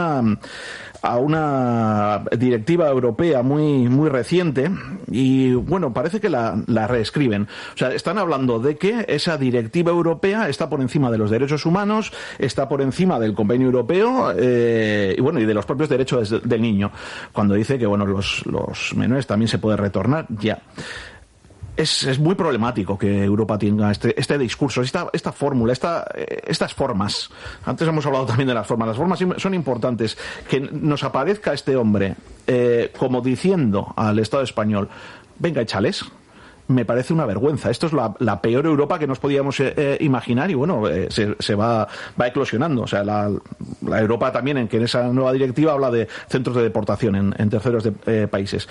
una directiva europea muy reciente y parece que la reescriben. O sea, están hablando de que esa directiva europea está por encima de los derechos humanos, está por encima del convenio europeo y de los propios derechos del niño. Cuando dice que los menores también se puede retornar ya. Es muy problemático que Europa tenga este discurso, esta fórmula, estas formas. Antes hemos hablado también de las formas. Las formas son importantes. Que nos aparezca este hombre como diciendo al Estado español, venga, échales. Me parece una vergüenza. Esto es la peor Europa que nos podíamos imaginar y se va eclosionando. O sea, la Europa también, en que en esa nueva directiva habla de centros de deportación en terceros países.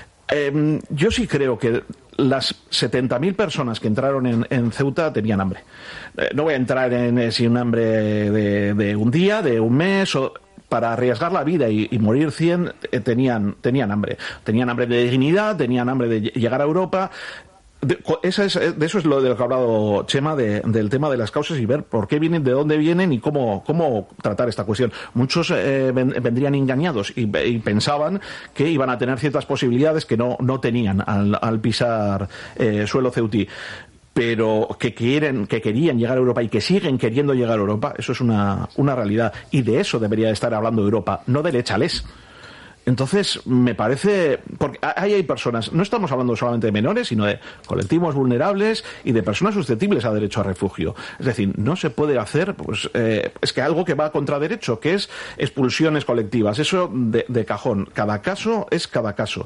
Yo sí creo que las 70.000 personas que entraron en Ceuta tenían hambre. No voy a entrar en si un hambre de un día, de un mes, o para arriesgar la vida y morir 100, tenían hambre. Tenían hambre de dignidad, tenían hambre de llegar a Europa. De eso es lo de lo que ha hablado Chema, del tema de las causas y ver por qué vienen, de dónde vienen y cómo tratar esta cuestión. Muchos vendrían engañados y pensaban que iban a tener ciertas posibilidades que no tenían al pisar suelo ceutí. Pero que querían llegar a Europa y que siguen queriendo llegar a Europa, eso es una realidad. Y de eso debería estar hablando Europa, no del échales. Entonces, me parece, porque ahí hay personas, no estamos hablando solamente de menores, sino de colectivos vulnerables y de personas susceptibles a derecho a refugio. Es decir, no se puede hacer, es que algo que va contra derecho, que es expulsiones colectivas. Eso de cajón. Cada caso es cada caso.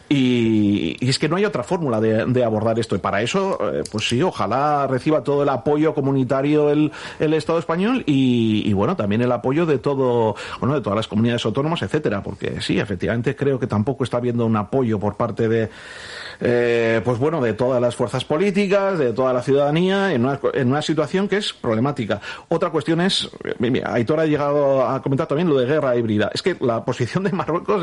Y es que no hay otra fórmula de abordar esto. Y para eso, pues sí, ojalá reciba todo el apoyo comunitario el Estado español y también el apoyo de todas las comunidades autónomas, etcétera, porque sí, efectivamente creo que tampoco está habiendo un apoyo por parte de todas las fuerzas políticas, de toda la ciudadanía, en una situación que es problemática. Otra cuestión es, Aitor ha llegado a comentar también lo de guerra híbrida. Es que la posición de Marruecos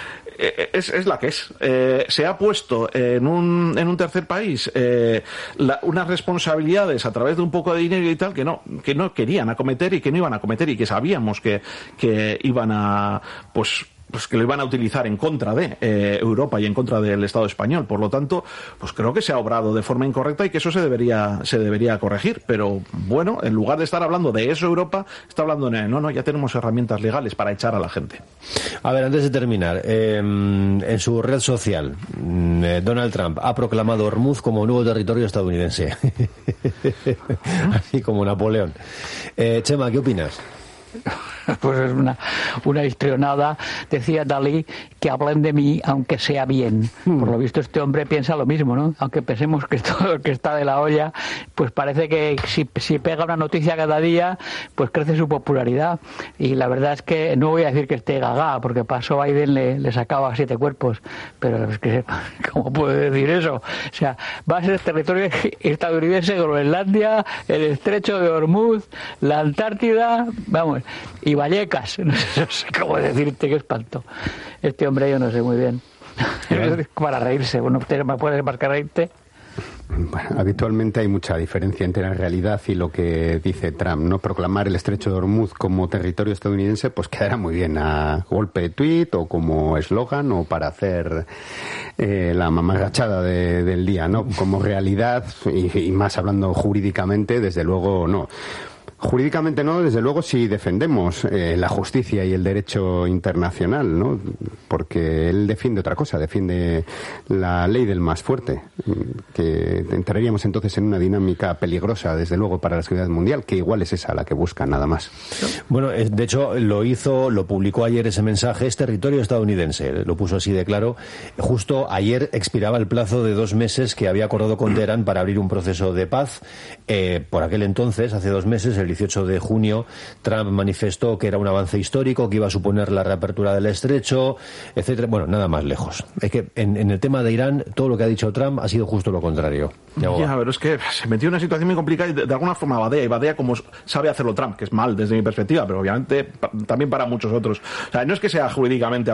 es la que es. Se ha puesto en un tercer país unas responsabilidades a través de un poco de dinero y tal que no querían acometer y que no iban a acometer y que sabíamos que iban a pues que lo iban a utilizar en contra de Europa y en contra del Estado español. Por lo tanto, pues creo que se ha obrado de forma incorrecta y que eso se debería corregir. Pero bueno, en lugar de estar hablando de eso Europa, está hablando de no, ya tenemos herramientas legales para echar a la gente. A ver, antes de terminar, en su red social, Donald Trump ha proclamado Hormuz como nuevo territorio estadounidense. Así como Napoleón. Chema, ¿qué opinas? Pues es una histrionada. Decía Dalí que hablen de mí aunque sea bien. Por lo visto este hombre piensa lo mismo, ¿no? Aunque pensemos que todo que está de la olla, pues parece que si pega una noticia cada día, pues crece su popularidad. Y la verdad es que no voy a decir que esté gaga, porque pasó Biden le sacaba 7 cuerpos. Pero es que, ¿cómo puede decir eso? O sea, va a ser territorio estadounidense, Groenlandia, el estrecho de Hormuz, la Antártida, vamos, y Vallecas. No sé cómo decirte, qué espanto. Este hombre yo no sé muy bien. Para reírse, bueno, ¿me puedes más que reírte? Bueno, habitualmente hay mucha diferencia entre la realidad y lo que dice Trump, ¿no? Proclamar el estrecho de Hormuz como territorio estadounidense, pues quedará muy bien a golpe de tuit o como eslogan o para hacer la mamarrachada del día, ¿no? Como realidad y más hablando jurídicamente, desde luego no. Jurídicamente no, desde luego si defendemos la justicia y el derecho internacional, ¿no? Porque él defiende otra cosa, defiende la ley del más fuerte, que entraríamos entonces en una dinámica peligrosa, desde luego, para la seguridad mundial, que igual es esa la que buscan, nada más. Bueno, de hecho, lo publicó ayer ese mensaje, es territorio estadounidense, lo puso así de claro. Justo ayer expiraba el plazo de 2 meses que había acordado con Teherán para abrir un proceso de paz. Por aquel entonces, hace 2 meses, el 18 de junio, Trump manifestó que era un avance histórico, que iba a suponer la reapertura del estrecho, etcétera. Bueno, nada más lejos. Es que en el tema de Irán, todo lo que ha dicho Trump ha sido justo lo contrario. Ya, pero es que se metió en una situación muy complicada y de alguna forma badea como sabe hacerlo Trump, que es mal desde mi perspectiva, pero obviamente también para muchos otros. O sea, no es que sea jurídicamente